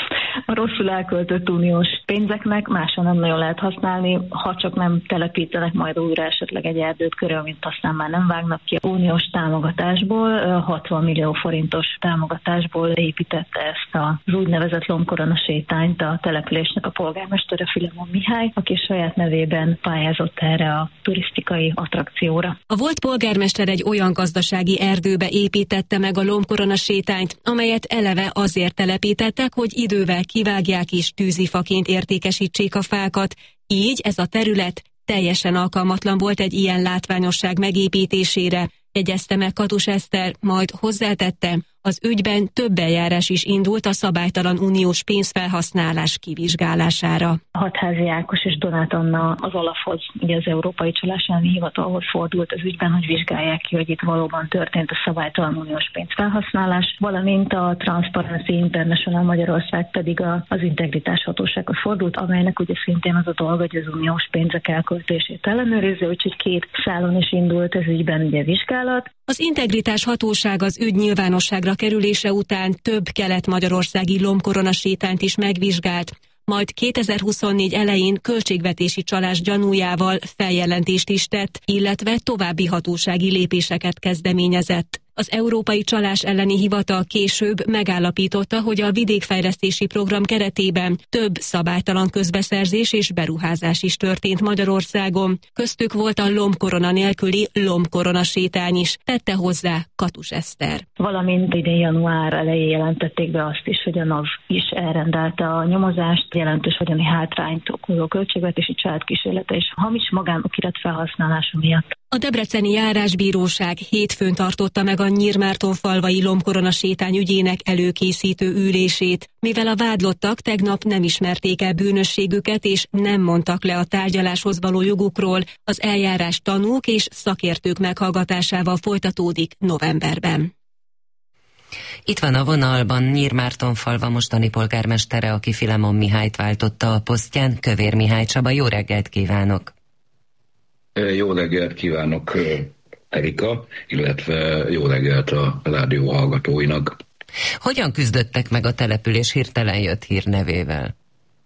a rosszul elköltött uniós pénzeknek, máshol nem nagyon lehet használni, ha csak nem telepítenek majd újra esetleg egy erdőt körül, mint aztán már nem vágnak ki. Uniós támogatásból, 60 millió forintos támogatásból építette ezt az úgynevezett lombkorona sétányt a településnek a polgármestere, Filemon Mihály, aki saját nevében pályázott erre a turisztikai attrakcióra. A volt polgármester egy olyan gazdasági erdőbe építette meg a lombkorona sétányt, amelyet eleve azért telepítettek, hogy idővel kivágják és tűzifaként értékesítsék a fákat, így ez a terület teljesen alkalmatlan volt egy ilyen látványosság megépítésére, jegyezte meg Katus Eszter, majd hozzátette, az ügyben több eljárás is indult a szabálytalan uniós pénzfelhasználás kivizsgálására. Hatházi Ákos és Donát Anna az Olafhoz, ugye az Európai Csalás elleni Hivatalhoz fordult az ügyben, hogy vizsgálják ki, hogy itt valóban történt a szabálytalan uniós pénzfelhasználás, valamint a Transparency International Magyarország pedig az Integritás Hatósághoz fordult, amelynek ugye szintén az a dolga, hogy az uniós pénzek elköltését ellenőrizze, úgyhogy két szálon is indult ez ügyben ugye vizsgálat. Az Integritás Hatóság az ügy nyilvánosságra kerülése után több kelet-magyarországi lombkorona sétányt is megvizsgált, majd 2024 elején költségvetési csalás gyanújával feljelentést is tett, illetve további hatósági lépéseket kezdeményezett. Az Európai Csalás elleni Hivatal később megállapította, hogy a vidékfejlesztési program keretében több szabálytalan közbeszerzés és beruházás is történt Magyarországon. Köztük volt a lombkorona nélküli lombkorona sétány is, tette hozzá Katus Eszter. Valamint idén január elején jelentették be azt is, hogy a NAV is elrendelte a nyomozást, jelentős vagyoni hátrányt okozó költségvetési családkísérlete és hamis magánokirat felhasználása miatt. A debreceni járásbíróság hétfőn tartotta meg a Nyírmártonfalvai lombkorona sétány ügyének előkészítő ülését, mivel a vádlottak tegnap nem ismerték el bűnösségüket és nem mondtak le a tárgyaláshoz való jogukról, az eljárás tanúk és szakértők meghallgatásával folytatódik novemberben. Itt van a vonalban Nyírmártonfalva mostani polgármestere, aki Filemon Mihályt váltotta a posztján, Kövér Mihály Csaba. Jó reggelt kívánok! Jó reggelt kívánok, Erika, illetve jó reggelt a rádió hallgatóinak. Hogyan küzdöttek meg a település hirtelen jött hírnevével?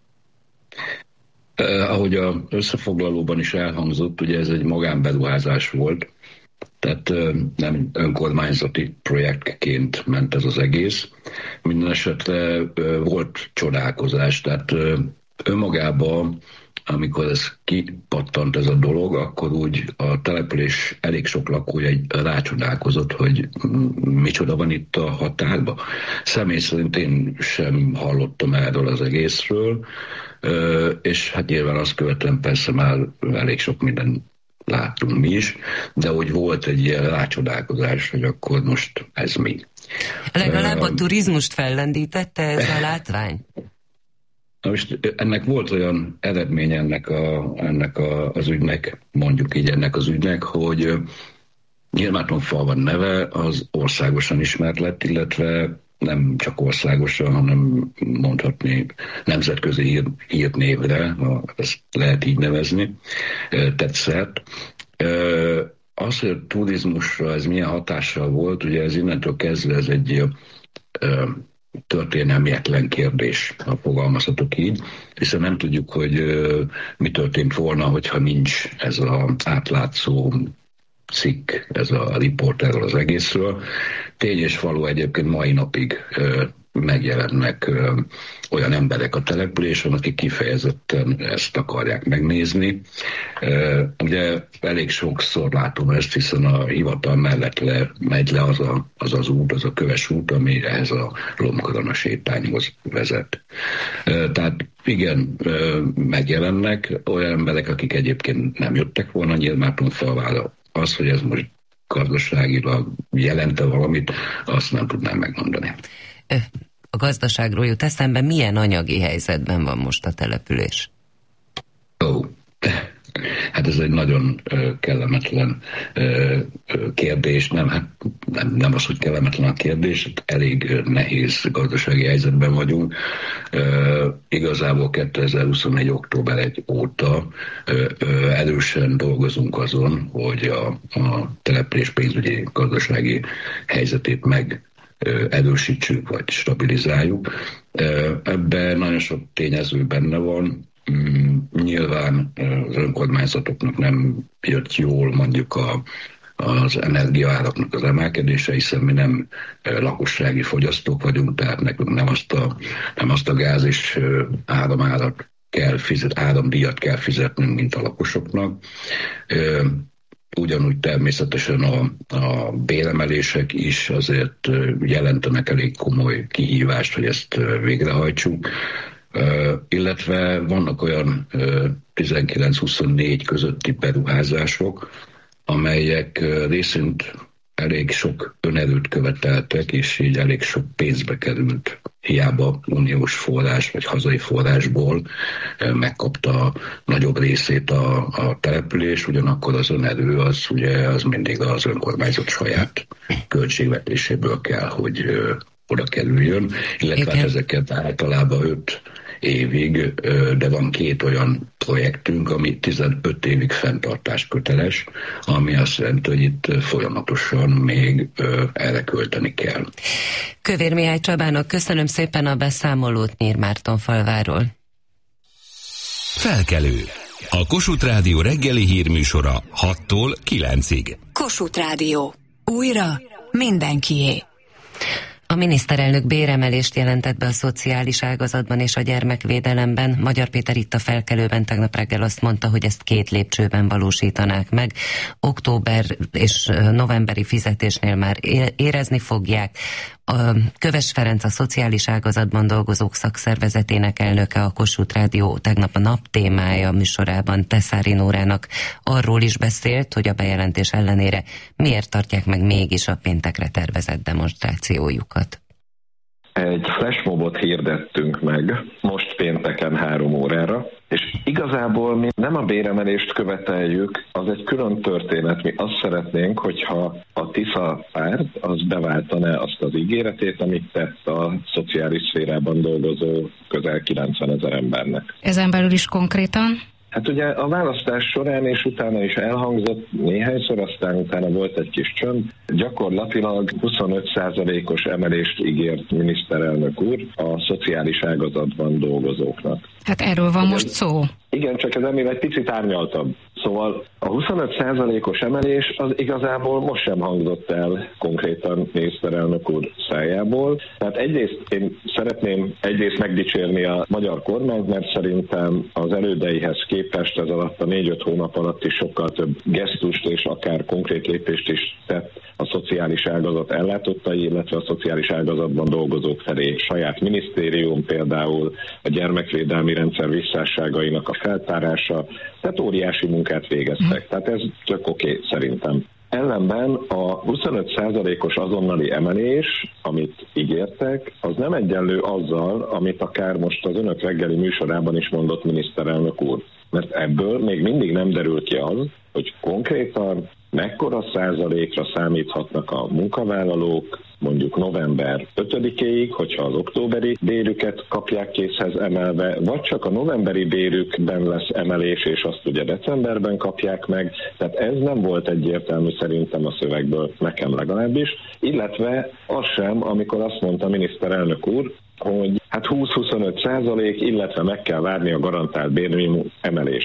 Ahogy az összefoglalóban is elhangzott, ugye ez egy magánberuházás volt, tehát nem önkormányzati projektként ment ez az egész. Minden esetre volt csodálkozás, tehát önmagában, amikor ez kipattant ez a dolog, akkor úgy a település elég sok lakója rácsodálkozott, hogy micsoda van itt a határban. Személy szerint én sem hallottam erről az egészről, és hát nyilván azt követően persze már elég sok minden láttunk mi is, de hogy volt egy ilyen rácsodálkozás, hogy akkor most ez mi. Legalább a turizmust fellendítette ez a látvány? Most ennek volt olyan eredménye ennek az ügynek, mondjuk így ennek az ügynek, hogy Nyírmártonfalva neve az országosan ismert lett, illetve nem csak országosan, hanem mondhatni nemzetközi hírnévre, ha ezt lehet így nevezni, tetszett. Az, hogy a turizmusra ez milyen hatással volt, ugye ez innentől kezdve ez egy történelmietlen kérdés, ha fogalmazhatok így, hiszen nem tudjuk, hogy mi történt volna, hogyha nincs ez az átlátszó cikk, ez a riport erről az egészről. Tény és való egyébként mai napig megjelennek olyan emberek a településen, akik kifejezetten ezt akarják megnézni. Ugye elég sokszor látom ezt, hiszen a hivatal mellett megy le az út, az a köves út, ami ehhez a lombkorona sétányhoz vezet. Tehát igen, megjelennek olyan emberek, akik egyébként nem jöttek volna Nyírmártonfalvára. Az, hogy ez most gazdaságilag jelente valamit, azt nem tudnám megmondani. A gazdaságról jut eszembe, milyen anyagi helyzetben van most a település? Hát ez egy nagyon kellemetlen kérdés, nem az, hogy kellemetlen a kérdés, elég nehéz gazdasági helyzetben vagyunk. Igazából 2024. október 1 óta erősen dolgozunk azon, hogy a település pénzügyi gazdasági helyzetét erősítsük, vagy stabilizáljuk. Ebben nagyon sok tényező benne van. Nyilván az önkormányzatoknak nem jött jól mondjuk az energiaáraknak az emelkedése, hiszen mi nem lakossági fogyasztók vagyunk, tehát nekünk nem azt a gáz és áramdíjat kell fizetnünk, mint a lakosoknak. Ugyanúgy természetesen a béremelések is azért jelentenek elég komoly kihívást, hogy ezt végrehajtsuk. Illetve vannak olyan 19-24 közötti beruházások, amelyek részint elég sok önerőt követeltek, és így elég sok pénzbe került. Hiába uniós forrás vagy hazai forrásból megkapta a nagyobb részét a település, ugyanakkor az önerő az mindig az önkormányzat saját költségvetéséből kell, hogy oda kerüljön, illetve hát ezeket általában 5 évig, de van 2 olyan projektünk, ami 15 évig fenntartásköteles, ami azt jelenti, hogy itt folyamatosan még erre költeni kell. Kövér Mihály Csabának köszönöm szépen a beszámolót Nyírmártonfalváról. Felkelő. A Kossuth Rádió reggeli hírműsora 6-tól 9-ig. Kossuth Rádió. Újra mindenkié. A miniszterelnök béremelést jelentett be a szociális ágazatban és a gyermekvédelemben. Magyar Péter itt a Felkelőben tegnap reggel azt mondta, hogy ezt 2 lépcsőben valósítanák meg. Október és novemberi fizetésnél már érezni fogják. A Köves Ferenc, a szociális ágazatban dolgozók szakszervezetének elnöke, a Kossuth Rádió tegnap a nap témája műsorában Teszári Nórának arról is beszélt, hogy a bejelentés ellenére miért tartják meg mégis a péntekre tervezett demonstrációjukat. Egy flashmobot hirdettünk meg most pénteken 3 órára, és igazából mi nem a béremelést követeljük, az egy külön történet. Mi azt szeretnénk, hogyha a Tisza párt az beváltaná azt az ígéretét, amit tett a szociális szférában dolgozó közel 90 000 embernek. Ezen belül is konkrétan? Hát ugye a választás során és utána is elhangzott néhányszor, aztán utána volt egy kis csönd. Gyakorlatilag 25%-os emelést ígért miniszterelnök úr a szociális ágazatban dolgozóknak. Hát erről van most szó. Igen, csak ez ennél egy picit árnyaltabb. Szóval a 25%-os emelés az igazából most sem hangzott el konkrétan miniszterelnök úr szájából. Tehát egyrészt én szeretném megdicsérni a magyar kormányt, mert szerintem az elődeihez képest ez alatt a 4-5 hónap alatt is sokkal több gesztust és akár konkrét lépést is tett a szociális ágazat ellátottai, illetve a szociális ágazatban dolgozók felé. Saját minisztérium például a gyermekvédelmi rendszer visszásságainak a feltárása, tehát óriási munkát végeztek. Tehát ez tök oké szerintem. Ellenben a 25%-os azonnali emelés, amit ígértek, az nem egyenlő azzal, amit akár most az önök reggeli műsorában is mondott miniszterelnök úr. Mert ebből még mindig nem derül ki az, hogy konkrétan mekkora százalékra számíthatnak a munkavállalók mondjuk november 5-éig, hogyha az októberi bérüket kapják készhez emelve, vagy csak a novemberi bérükben lesz emelés, és azt ugye decemberben kapják meg. Tehát ez nem volt egyértelmű szerintem a szövegből, nekem legalábbis. Illetve az sem, amikor azt mondta a miniszterelnök úr, hogy hát 20-25%, illetve meg kell várni a garantált bérminimum emelést.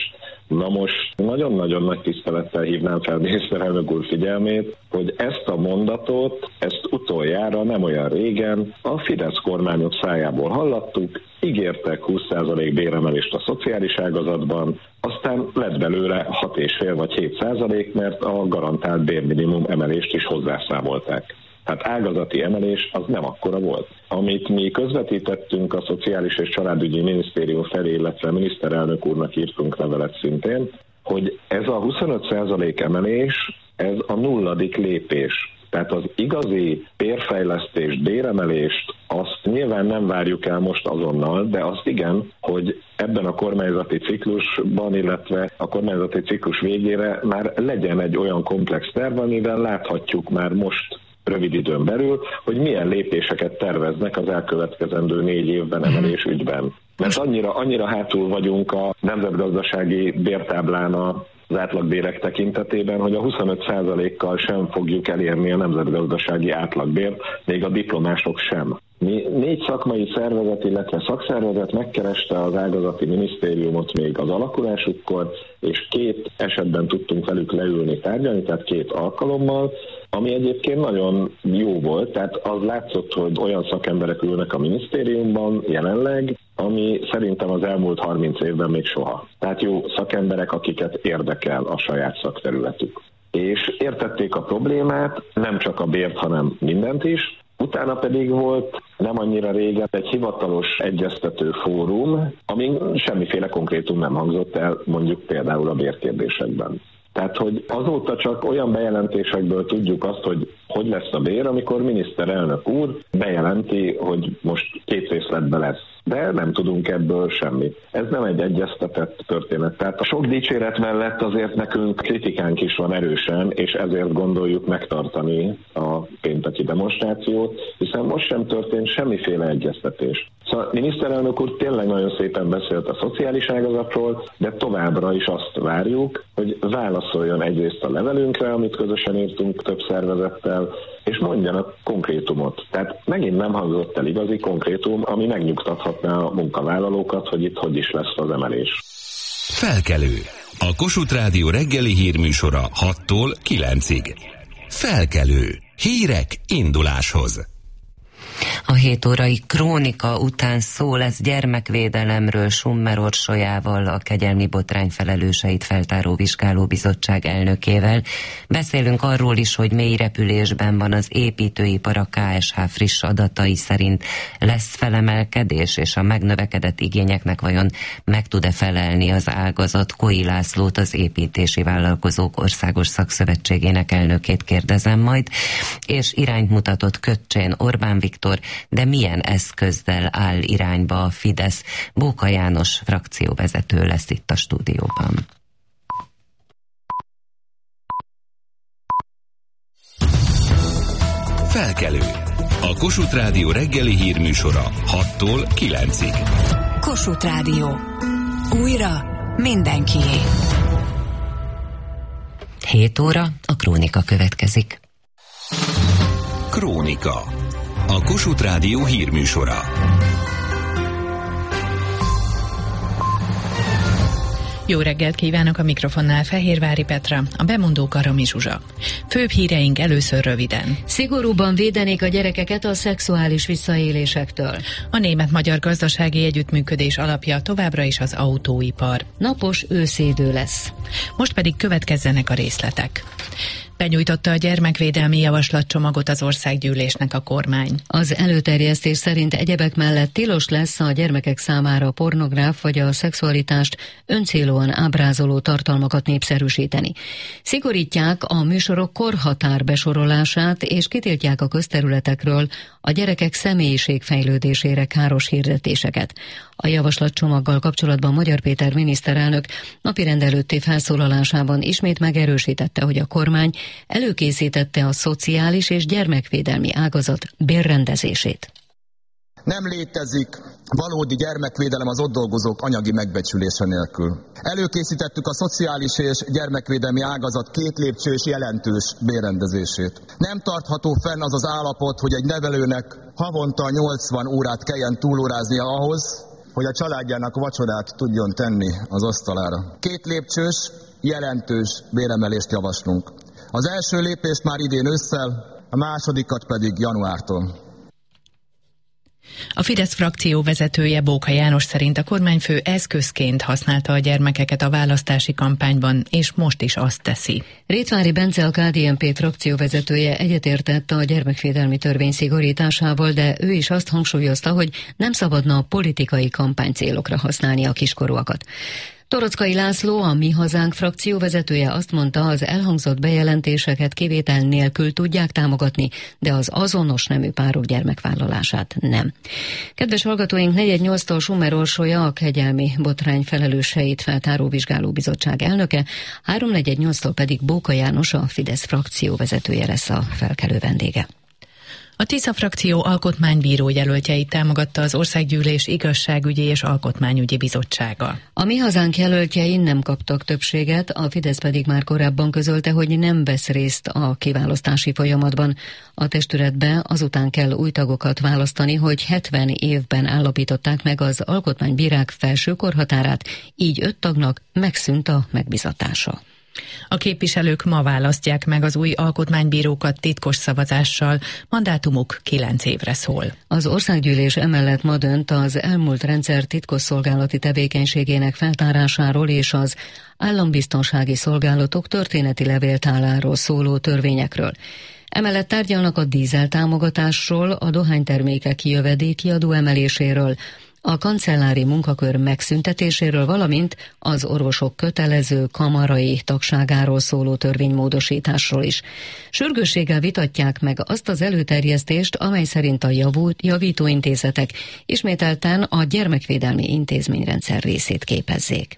Na most nagyon-nagyon nagy tisztelettel hívnám fel miniszterelnök úr figyelmét, hogy ezt a mondatot, ezt utoljára nem olyan régen a Fidesz kormányok szájából hallottuk, ígértek 20% béremelést a szociális ágazatban, aztán lett belőle 6,5 vagy 7%, mert a garantált bérminimum emelést is hozzászámolták. Tehát ágazati emelés az nem akkora volt. Amit mi közvetítettünk a Szociális és Családügyi Minisztérium felé, illetve miniszterelnök úrnak írtunk levelet szintén, hogy ez a 25% emelés, ez a 0. lépés. Tehát az igazi bérfejlesztést, béremelést, azt nyilván nem várjuk el most azonnal, de azt igen, hogy ebben a kormányzati ciklusban, illetve a kormányzati ciklus végére már legyen egy olyan komplex terv, amivel láthatjuk már most rövid időn belül, hogy milyen lépéseket terveznek az elkövetkezendő 4 évben emelés ügyben. Mert annyira hátul vagyunk a nemzetgazdasági bértáblán az átlagbérek tekintetében, hogy a 25%-kal sem fogjuk elérni a nemzetgazdasági átlagbért, még a diplomások sem. 4 szakmai szervezet, illetve szakszervezet megkereste az ágazati minisztériumot még az alakulásukkor, és 2 esetben tudtunk velük leülni tárgyalni, tehát 2 alkalommal, ami egyébként nagyon jó volt, tehát az látszott, hogy olyan szakemberek ülnek a minisztériumban jelenleg, ami szerintem az elmúlt 30 évben még soha. Tehát jó szakemberek, akiket érdekel a saját szakterületük. És értették a problémát, nem csak a bért, hanem mindent is. Utána pedig volt nem annyira régen egy hivatalos egyeztető fórum, amin semmiféle konkrétum nem hangzott el, mondjuk például a bérkérdésekben. Tehát, hogy azóta csak olyan bejelentésekből tudjuk azt, hogy lesz a bér, amikor miniszterelnök úr bejelenti, hogy most 2 részletben lesz. De nem tudunk ebből semmit. Ez nem egy egyeztetett történet. Tehát a sok dicséret mellett azért nekünk kritikánk is van erősen, és ezért gondoljuk megtartani a pénteki demonstrációt, hiszen most sem történt semmiféle egyeztetés. Szóval a miniszterelnök úr tényleg nagyon szépen beszélt a szociális ágazatról, de továbbra is azt várjuk, hogy válaszoljon egyrészt a levelünkre, amit közösen írtunk több szervezettel, és mondjanak konkrétumot. Tehát megint nem hangzott el igazi konkrétum, ami megnyugtathatná a munkavállalókat, hogy itt hogy is lesz az emelés. Felkelő. A Kossuth Rádió reggeli hírműsora 6-tól 9-ig. Felkelő. Hírek induláshoz. A 7 órai krónika után szó lesz gyermekvédelemről Summer Orsolyával, a kegyelmi botrány felelőseit feltáró vizsgálóbizottság elnökével. Beszélünk arról is, hogy mély repülésben van az építőipar, a KSH friss adatai szerint lesz felemelkedés, és a megnövekedett igényeknek vajon meg tud-e felelni az ágazat. Koi Lászlót, az Építési Vállalkozók Országos Szakszövetségének elnökét kérdezem majd, és irányt mutatott Köccsén Orbán Viktor, de milyen eszközzel áll irányba a Fidesz? Bóka János frakcióvezető lesz itt a stúdióban. Felkelő. A Kossuth Rádió reggeli hírműsora 6-tól 9-ig. Kossuth Rádió. Újra mindenkié. 7 óra, a krónika következik. Krónika. A Kossuth Rádió hírműsora. Jó reggelt kívánok, a mikrofonnál Fehérvári Petra, a bemondók Arami Zsuzsa. Főbb híreink először röviden. Szigorúban védenék a gyerekeket a szexuális visszaélésektől. A német-magyar gazdasági együttműködés alapja továbbra is az autóipar. Napos őszidő lesz. Most pedig következzenek a részletek. Benyújtotta a gyermekvédelmi javaslatcsomagot az országgyűlésnek a kormány. Az előterjesztés szerint egyebek mellett tilos lesz a gyermekek számára pornográf vagy a szexualitást öncélúan ábrázoló tartalmakat népszerűsíteni. Szigorítják a műsorok korhatár besorolását, és kitiltják a közterületekről a gyerekek személyiségfejlődésére káros hirdetéseket. A javaslatcsomaggal kapcsolatban Magyar Péter miniszterelnök napirend előtti felszólalásában ismét megerősítette, hogy a kormány előkészítette a szociális és gyermekvédelmi ágazat bérrendezését. Nem létezik valódi gyermekvédelem az ott dolgozók anyagi megbecsülése nélkül. Előkészítettük a szociális és gyermekvédelmi ágazat 2 lépcsős jelentős bérrendezését. Nem tartható fenn az az állapot, hogy egy nevelőnek havonta 80 órát kelljen túlóráznia ahhoz, hogy a családjának vacsorát tudjon tenni az asztalára. 2 lépcsős, jelentős béremelést javaslunk. Az első lépést már idén ősszel, a másodikat pedig januártól. A Fidesz frakció vezetője, Bóka János szerint a kormányfő eszközként használta a gyermekeket a választási kampányban, és most is azt teszi. Rétvári Bence, a KDNP frakció vezetője egyetértett a gyermekvédelmi törvény szigorításával, de ő is azt hangsúlyozta, hogy nem szabadna a politikai kampánycélokra használni a kiskorúakat. Torockai László, a Mi Hazánk frakció vezetője azt mondta, az elhangzott bejelentéseket kivétel nélkül tudják támogatni, de az azonos nemű párok gyermekvállalását nem. Kedves hallgatóink, 418-tól Summer Orsolya, a kegyelmi botrány felelőseit feltáró vizsgálóbizottság elnöke, 348-tól pedig Bóka János, a Fidesz frakció vezetője lesz a felkelő vendége. A Tisza frakció alkotmánybíró jelöltjeit támogatta az Országgyűlés Igazságügyi és Alkotmányügyi Bizottsága. A Mi Hazánk jelöltjei nem kaptak többséget, a Fidesz pedig már korábban közölte, hogy nem vesz részt a kiválasztási folyamatban. A testületbe azután kell új tagokat választani, hogy 70 évben állapították meg az alkotmánybírák felső korhatárát, így 5 tagnak megszűnt a megbizatása. A képviselők ma választják meg az új alkotmánybírókat titkos szavazással, mandátumuk 9 évre szól. Az Országgyűlés emellett ma dönt az elmúlt rendszer titkosszolgálati tevékenységének feltárásáról és az állambiztonsági szolgálatok történeti levéltáráról szóló törvényekről. Emellett tárgyalnak a dízel támogatásról, a dohánytermékek jövedéki adó emeléséről, a kancellári munkakör megszüntetéséről, valamint az orvosok kötelező kamarai tagságáról szóló törvénymódosításról is. Sürgősséggel vitatják meg azt az előterjesztést, amely szerint a javítóintézetek ismételten a gyermekvédelmi intézményrendszer részét képezzék.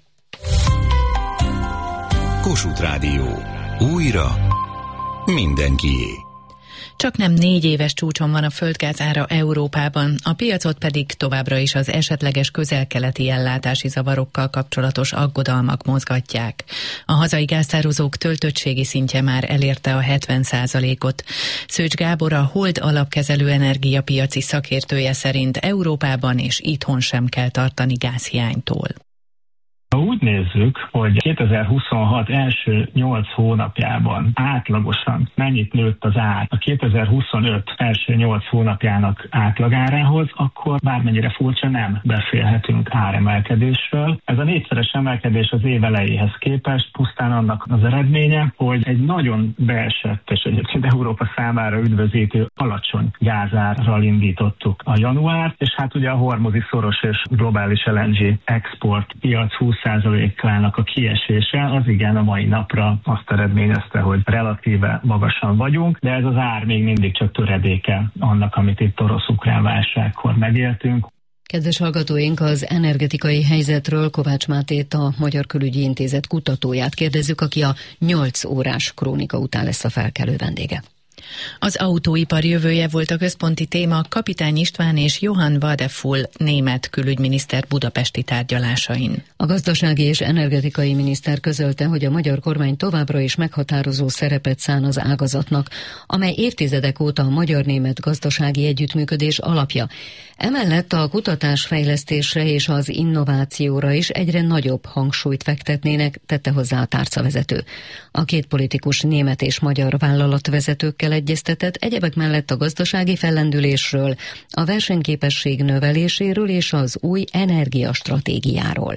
Kossuth Rádió. Újra mindenkié. Csak nem 4 éves csúcson van a földgáz ára Európában, a piacot pedig továbbra is az esetleges közel-keleti ellátási zavarokkal kapcsolatos aggodalmak mozgatják. A hazai gáztározók töltöttségi szintje már elérte a 70%-ot. Szőcs Gábor, a Hold alapkezelő energiapiaci szakértője szerint Európában és itthon sem kell tartani gázhiánytól. Ha úgy nézzük, hogy 2026 első 8 hónapjában átlagosan mennyit nőtt az ár a 2025 első 8 hónapjának átlagárához, akkor bármennyire furcsa, nem beszélhetünk áremelkedésről. Ez a 4-szeres emelkedés az év elejéhez képest pusztán annak az eredménye, hogy egy nagyon beesett és egyébként Európa számára üdvözítő alacsony gázárral indítottuk a januárt, és hát ugye a hormuzi szoros és globális LNG export piac 20%-ának a kiesése az igen a mai napra azt eredményezte, hogy relatíve magasan vagyunk, de ez az ár még mindig csak töredéke annak, amit itt orosz-ukrán válságkor megéltünk. Kedves hallgatóink, az energetikai helyzetről Kovács Mátét, a Magyar Külügyi Intézet kutatóját kérdezzük, aki a 8 órás krónika után lesz a felkelő vendége. Az autóipar jövője volt a központi téma Kapitány István és Johann Wadefull német külügyminiszter budapesti tárgyalásain. A gazdasági és energetikai miniszter közölte, hogy a magyar kormány továbbra is meghatározó szerepet szán az ágazatnak, amely évtizedek óta a magyar-német gazdasági együttműködés alapja. Emellett a kutatásfejlesztésre és az innovációra is egyre nagyobb hangsúlyt fektetnének, tette hozzá a tárcavezető. A két politikus német és magyar vállalatvezetőkkel egyeztetett, egyebek mellett a gazdasági fellendülésről, a versenyképesség növeléséről és az új energiastratégiáról.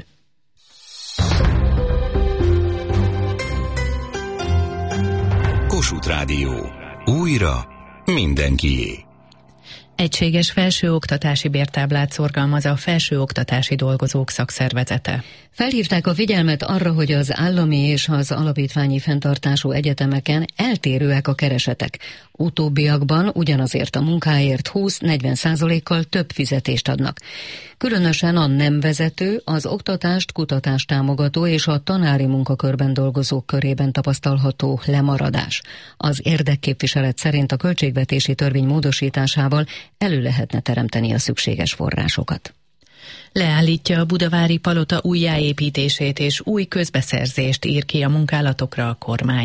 Kossuth Rádió. Újra mindenkié. Egységes felsőoktatási bértáblát szorgalmaz a Felsőoktatási Dolgozók Szakszervezete. Felhívták a figyelmet arra, hogy az állami és az alapítványi fenntartású egyetemeken eltérőek a keresetek. Utóbbiakban ugyanazért a munkáért 20-40%-kal több fizetést adnak. Különösen a nem vezető, az oktatást, kutatást támogató és a tanári munkakörben dolgozók körében tapasztalható lemaradás. Az érdekképviselet szerint a költségvetési törvény módosításával elő lehetne teremteni a szükséges forrásokat. Leállítja a budavári palota újjáépítését és új közbeszerzést ír ki a munkálatokra a kormány.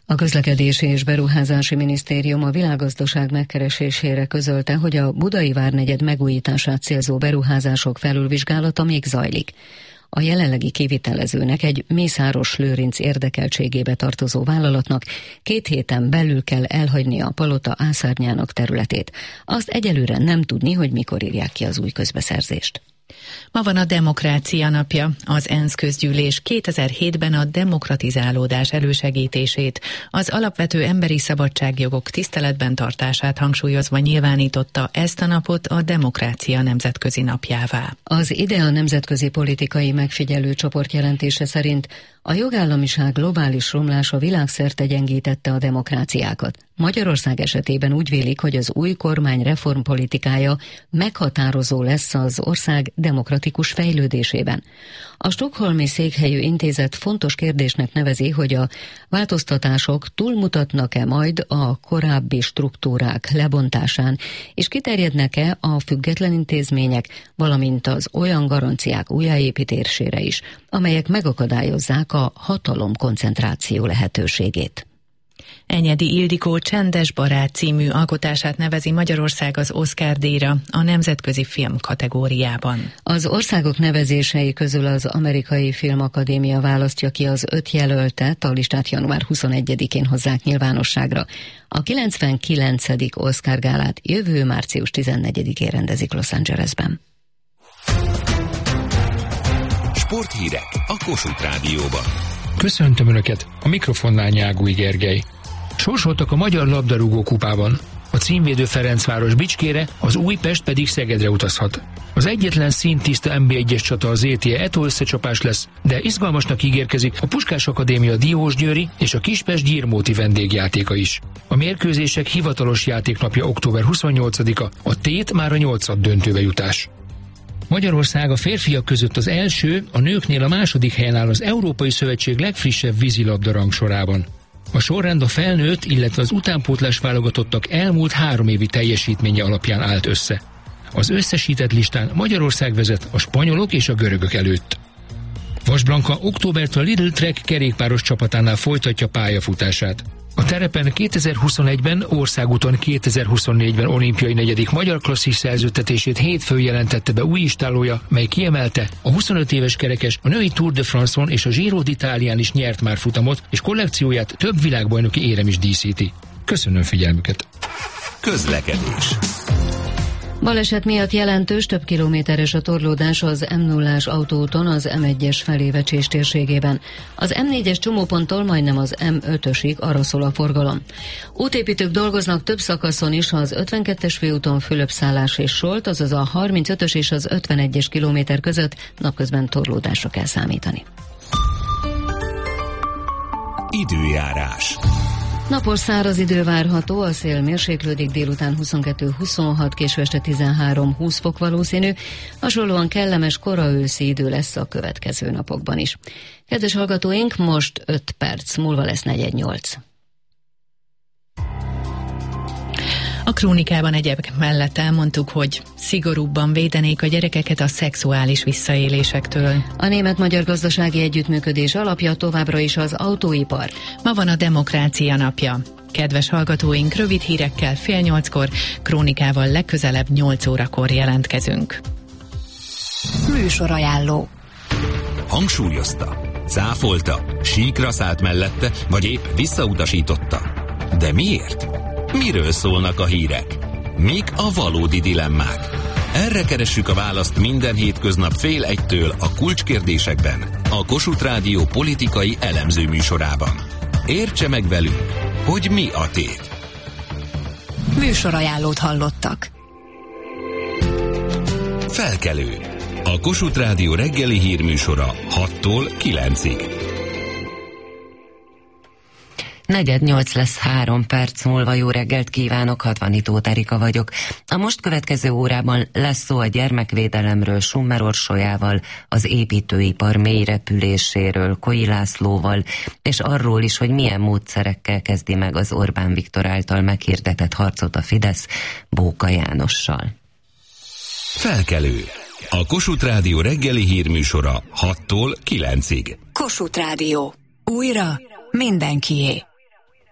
A Közlekedési és Beruházási Minisztérium a világgazdaság megkeresésére közölte, hogy a Budai várnegyed megújítását célzó beruházások felülvizsgálata még zajlik. A jelenlegi kivitelezőnek, egy Mészáros Lőrinc érdekeltségébe tartozó vállalatnak 2 héten belül kell elhagynia a palota ászárnyának területét. Azt egyelőre nem tudni, hogy mikor írják ki az új közbeszerzést. Ma van a Demokrácia napja. Az ENSZ közgyűlés 2007-ben a demokratizálódás elősegítését, az alapvető emberi szabadságjogok tiszteletben tartását hangsúlyozva nyilvánította ezt a napot a Demokrácia nemzetközi napjává. Az IDEA nemzetközi politikai megfigyelő csoport jelentése szerint a jogállamiság globális romlása világszerte gyengítette a demokráciákat. Magyarország esetében úgy vélik, hogy az új kormány reformpolitikája meghatározó lesz az ország demokratikus fejlődésében. A stockholmi székhelyű intézet fontos kérdésnek nevezi, hogy a változtatások túlmutatnak-e majd a korábbi struktúrák lebontásán, és kiterjednek-e a független intézmények, valamint az olyan garanciák újjáépítésére is, amelyek megakadályozzák a hatalomkoncentráció lehetőségét. Enyedi Ildikó Csendes barát című alkotását nevezi Magyarország az Oscar-díjra a nemzetközi film kategóriában. Az országok nevezései közül az Amerikai Filmakadémia választja ki az 5 jelöltet, a listát január 21-én hozzák nyilvánosságra. A 99. Oscar gálát jövő március 14-én rendezik Los Angelesben. Sporthírek a Kossuth Rádióban. Köszöntöm Önöket, a mikrofonnál Nyágúj Gergely. Sorsoltak a Magyar Labdarúgó Kupában. A címvédő Ferencváros Bicskére, az Újpest pedig Szegedre utazhat. Az egyetlen színtiszta NB1-es csata az ETE Eto összecsapás lesz, de izgalmasnak ígérkezik a Puskás Akadémia Diósgyőri és a Kispest Gyirmóti vendégjátéka is. A mérkőzések hivatalos játéknapja október 28-a, a tét már a 8. döntőbe jutás. Magyarország a férfiak között az első, a nőknél a második helyen áll az Európai Szövetség legfrissebb vízilabda rangsorában. A sorrend a felnőtt, illetve az utánpótlás válogatottak elmúlt 3 évi teljesítménye alapján állt össze. Az összesített listán Magyarország vezet a spanyolok és a görögök előtt. Vas Blanka októbertől a Lidl Trek kerékpáros csapatánál folytatja pályafutását. A terepen 2021-ben, országúton 2024-ben olimpiai 4. magyar klasszis szerződtetését hétfőn jelentette be új istállója, mely kiemelte, a 25 éves kerekes a női Tour de France-on és a Giro d'Italián is nyert már futamot, és kollekcióját több világbajnoki érem is díszíti. Köszönöm figyelmüket! Közlekedés. Baleset miatt jelentős, több kilométeres a torlódás az M0-ás autóúton az M1-es felé Vecsés térségében. Az M4-es csomóponttól majdnem az M5-ösig arra szól a forgalom. Útépítők dolgoznak több szakaszon is, az 52-es főúton Fülöp-Szállás és Solt, azaz a 35-ös és az 51-es kilométer között napközben torlódásra kell számítani. Időjárás. Napos száraz idő várható, a szél mérséklődik, délután 22-26, késő este 13-20 fok valószínű, hasonlóan kellemes kora őszi idő lesz a következő napokban is. Kedves hallgatóink, most 5 perc múlva lesz 4:08. A krónikában egyebek mellett elmondtuk, hogy szigorúbban védenék a gyerekeket a szexuális visszaélésektől. A német-magyar gazdasági együttműködés alapja továbbra is az autóipar. Ma van a Demokrácia napja. Kedves hallgatóink, rövid hírekkel 7:30-kor, krónikával legközelebb 8 órakor jelentkezünk. Műsorajánló. Hangsúlyozta, cáfolta, síkra szállt mellette, vagy épp visszautasította. De miért? Miről szólnak a hírek? Mik a valódi dilemmák? Erre keressük a választ minden hétköznap 12:30 a Kulcskérdésekben, a Kossuth Rádió politikai elemző műsorában. Értse meg velünk, hogy mi a tét. Műsorajánlót hallottak. Felkelő. A Kossuth Rádió reggeli hírműsora 6-tól 9-ig. 7:45 lesz 3 perc múlva. Jó reggelt kívánok, Hatvanitó Erika vagyok. A most következő órában lesz szó a gyermekvédelemről Summer Orsolyával, az építőipar mélyrepüléséről Koi Lászlóval, és arról is, hogy milyen módszerekkel kezdi meg az Orbán Viktor által meghirdetett harcot a Fidesz Bóka Jánossal. Felkelő. A Kossuth Rádió reggeli hírműsora 6-tól 9-ig. Kossuth Rádió. Újra mindenkié.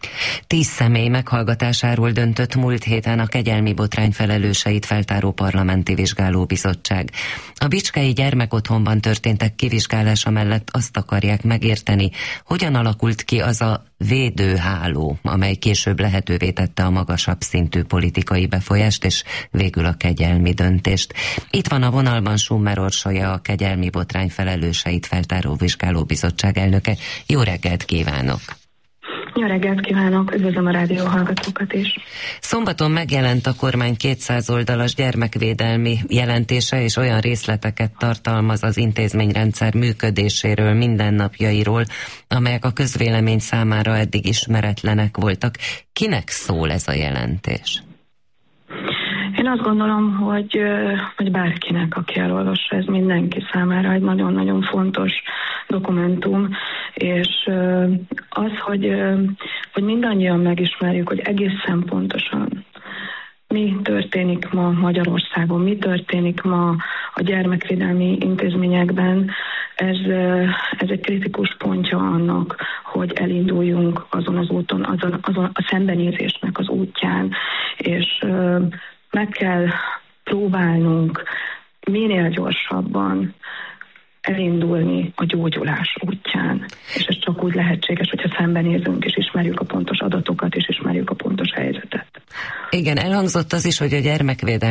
10 személy meghallgatásáról döntött múlt héten a kegyelmi botrány felelőseit feltáró parlamenti vizsgálóbizottság. A bicskei gyermekotthonban történtek kivizsgálása mellett azt akarják megérteni, hogyan alakult ki az a védőháló, amely később lehetővé tette a magasabb szintű politikai befolyást és végül a kegyelmi döntést. Itt van a vonalban Summer Orsolya, a kegyelmi botrány felelőseit feltáró vizsgálóbizottság elnöke. Jó reggelt kívánok! Jó reggelt kívánok, üdvözlöm a rádió hallgatókat is. Szombaton megjelent a kormány 200 oldalas gyermekvédelmi jelentése, és olyan részleteket tartalmaz az intézményrendszer működéséről, mindennapjairól, amelyek a közvélemény számára eddig ismeretlenek voltak. Kinek szól ez a jelentés? Én azt gondolom, hogy bárkinek, aki elolvassa, ez mindenki számára egy nagyon-nagyon fontos dokumentum, és az, hogy mindannyian megismerjük, hogy egészen pontosan mi történik ma Magyarországon, mi történik ma a gyermekvédelmi intézményekben, ez egy kritikus pontja annak, hogy elinduljunk azon az úton, azon a szembenézésnek az útján, és meg kell próbálnunk minél gyorsabban elindulni a gyógyulás útján. És ez csak úgy lehetséges, hogyha szembenézünk, és ismerjük a pontos adatokat, és ismerjük a pontos helyzetet. Igen, elhangzott az is, hogy a gyermekvédelmi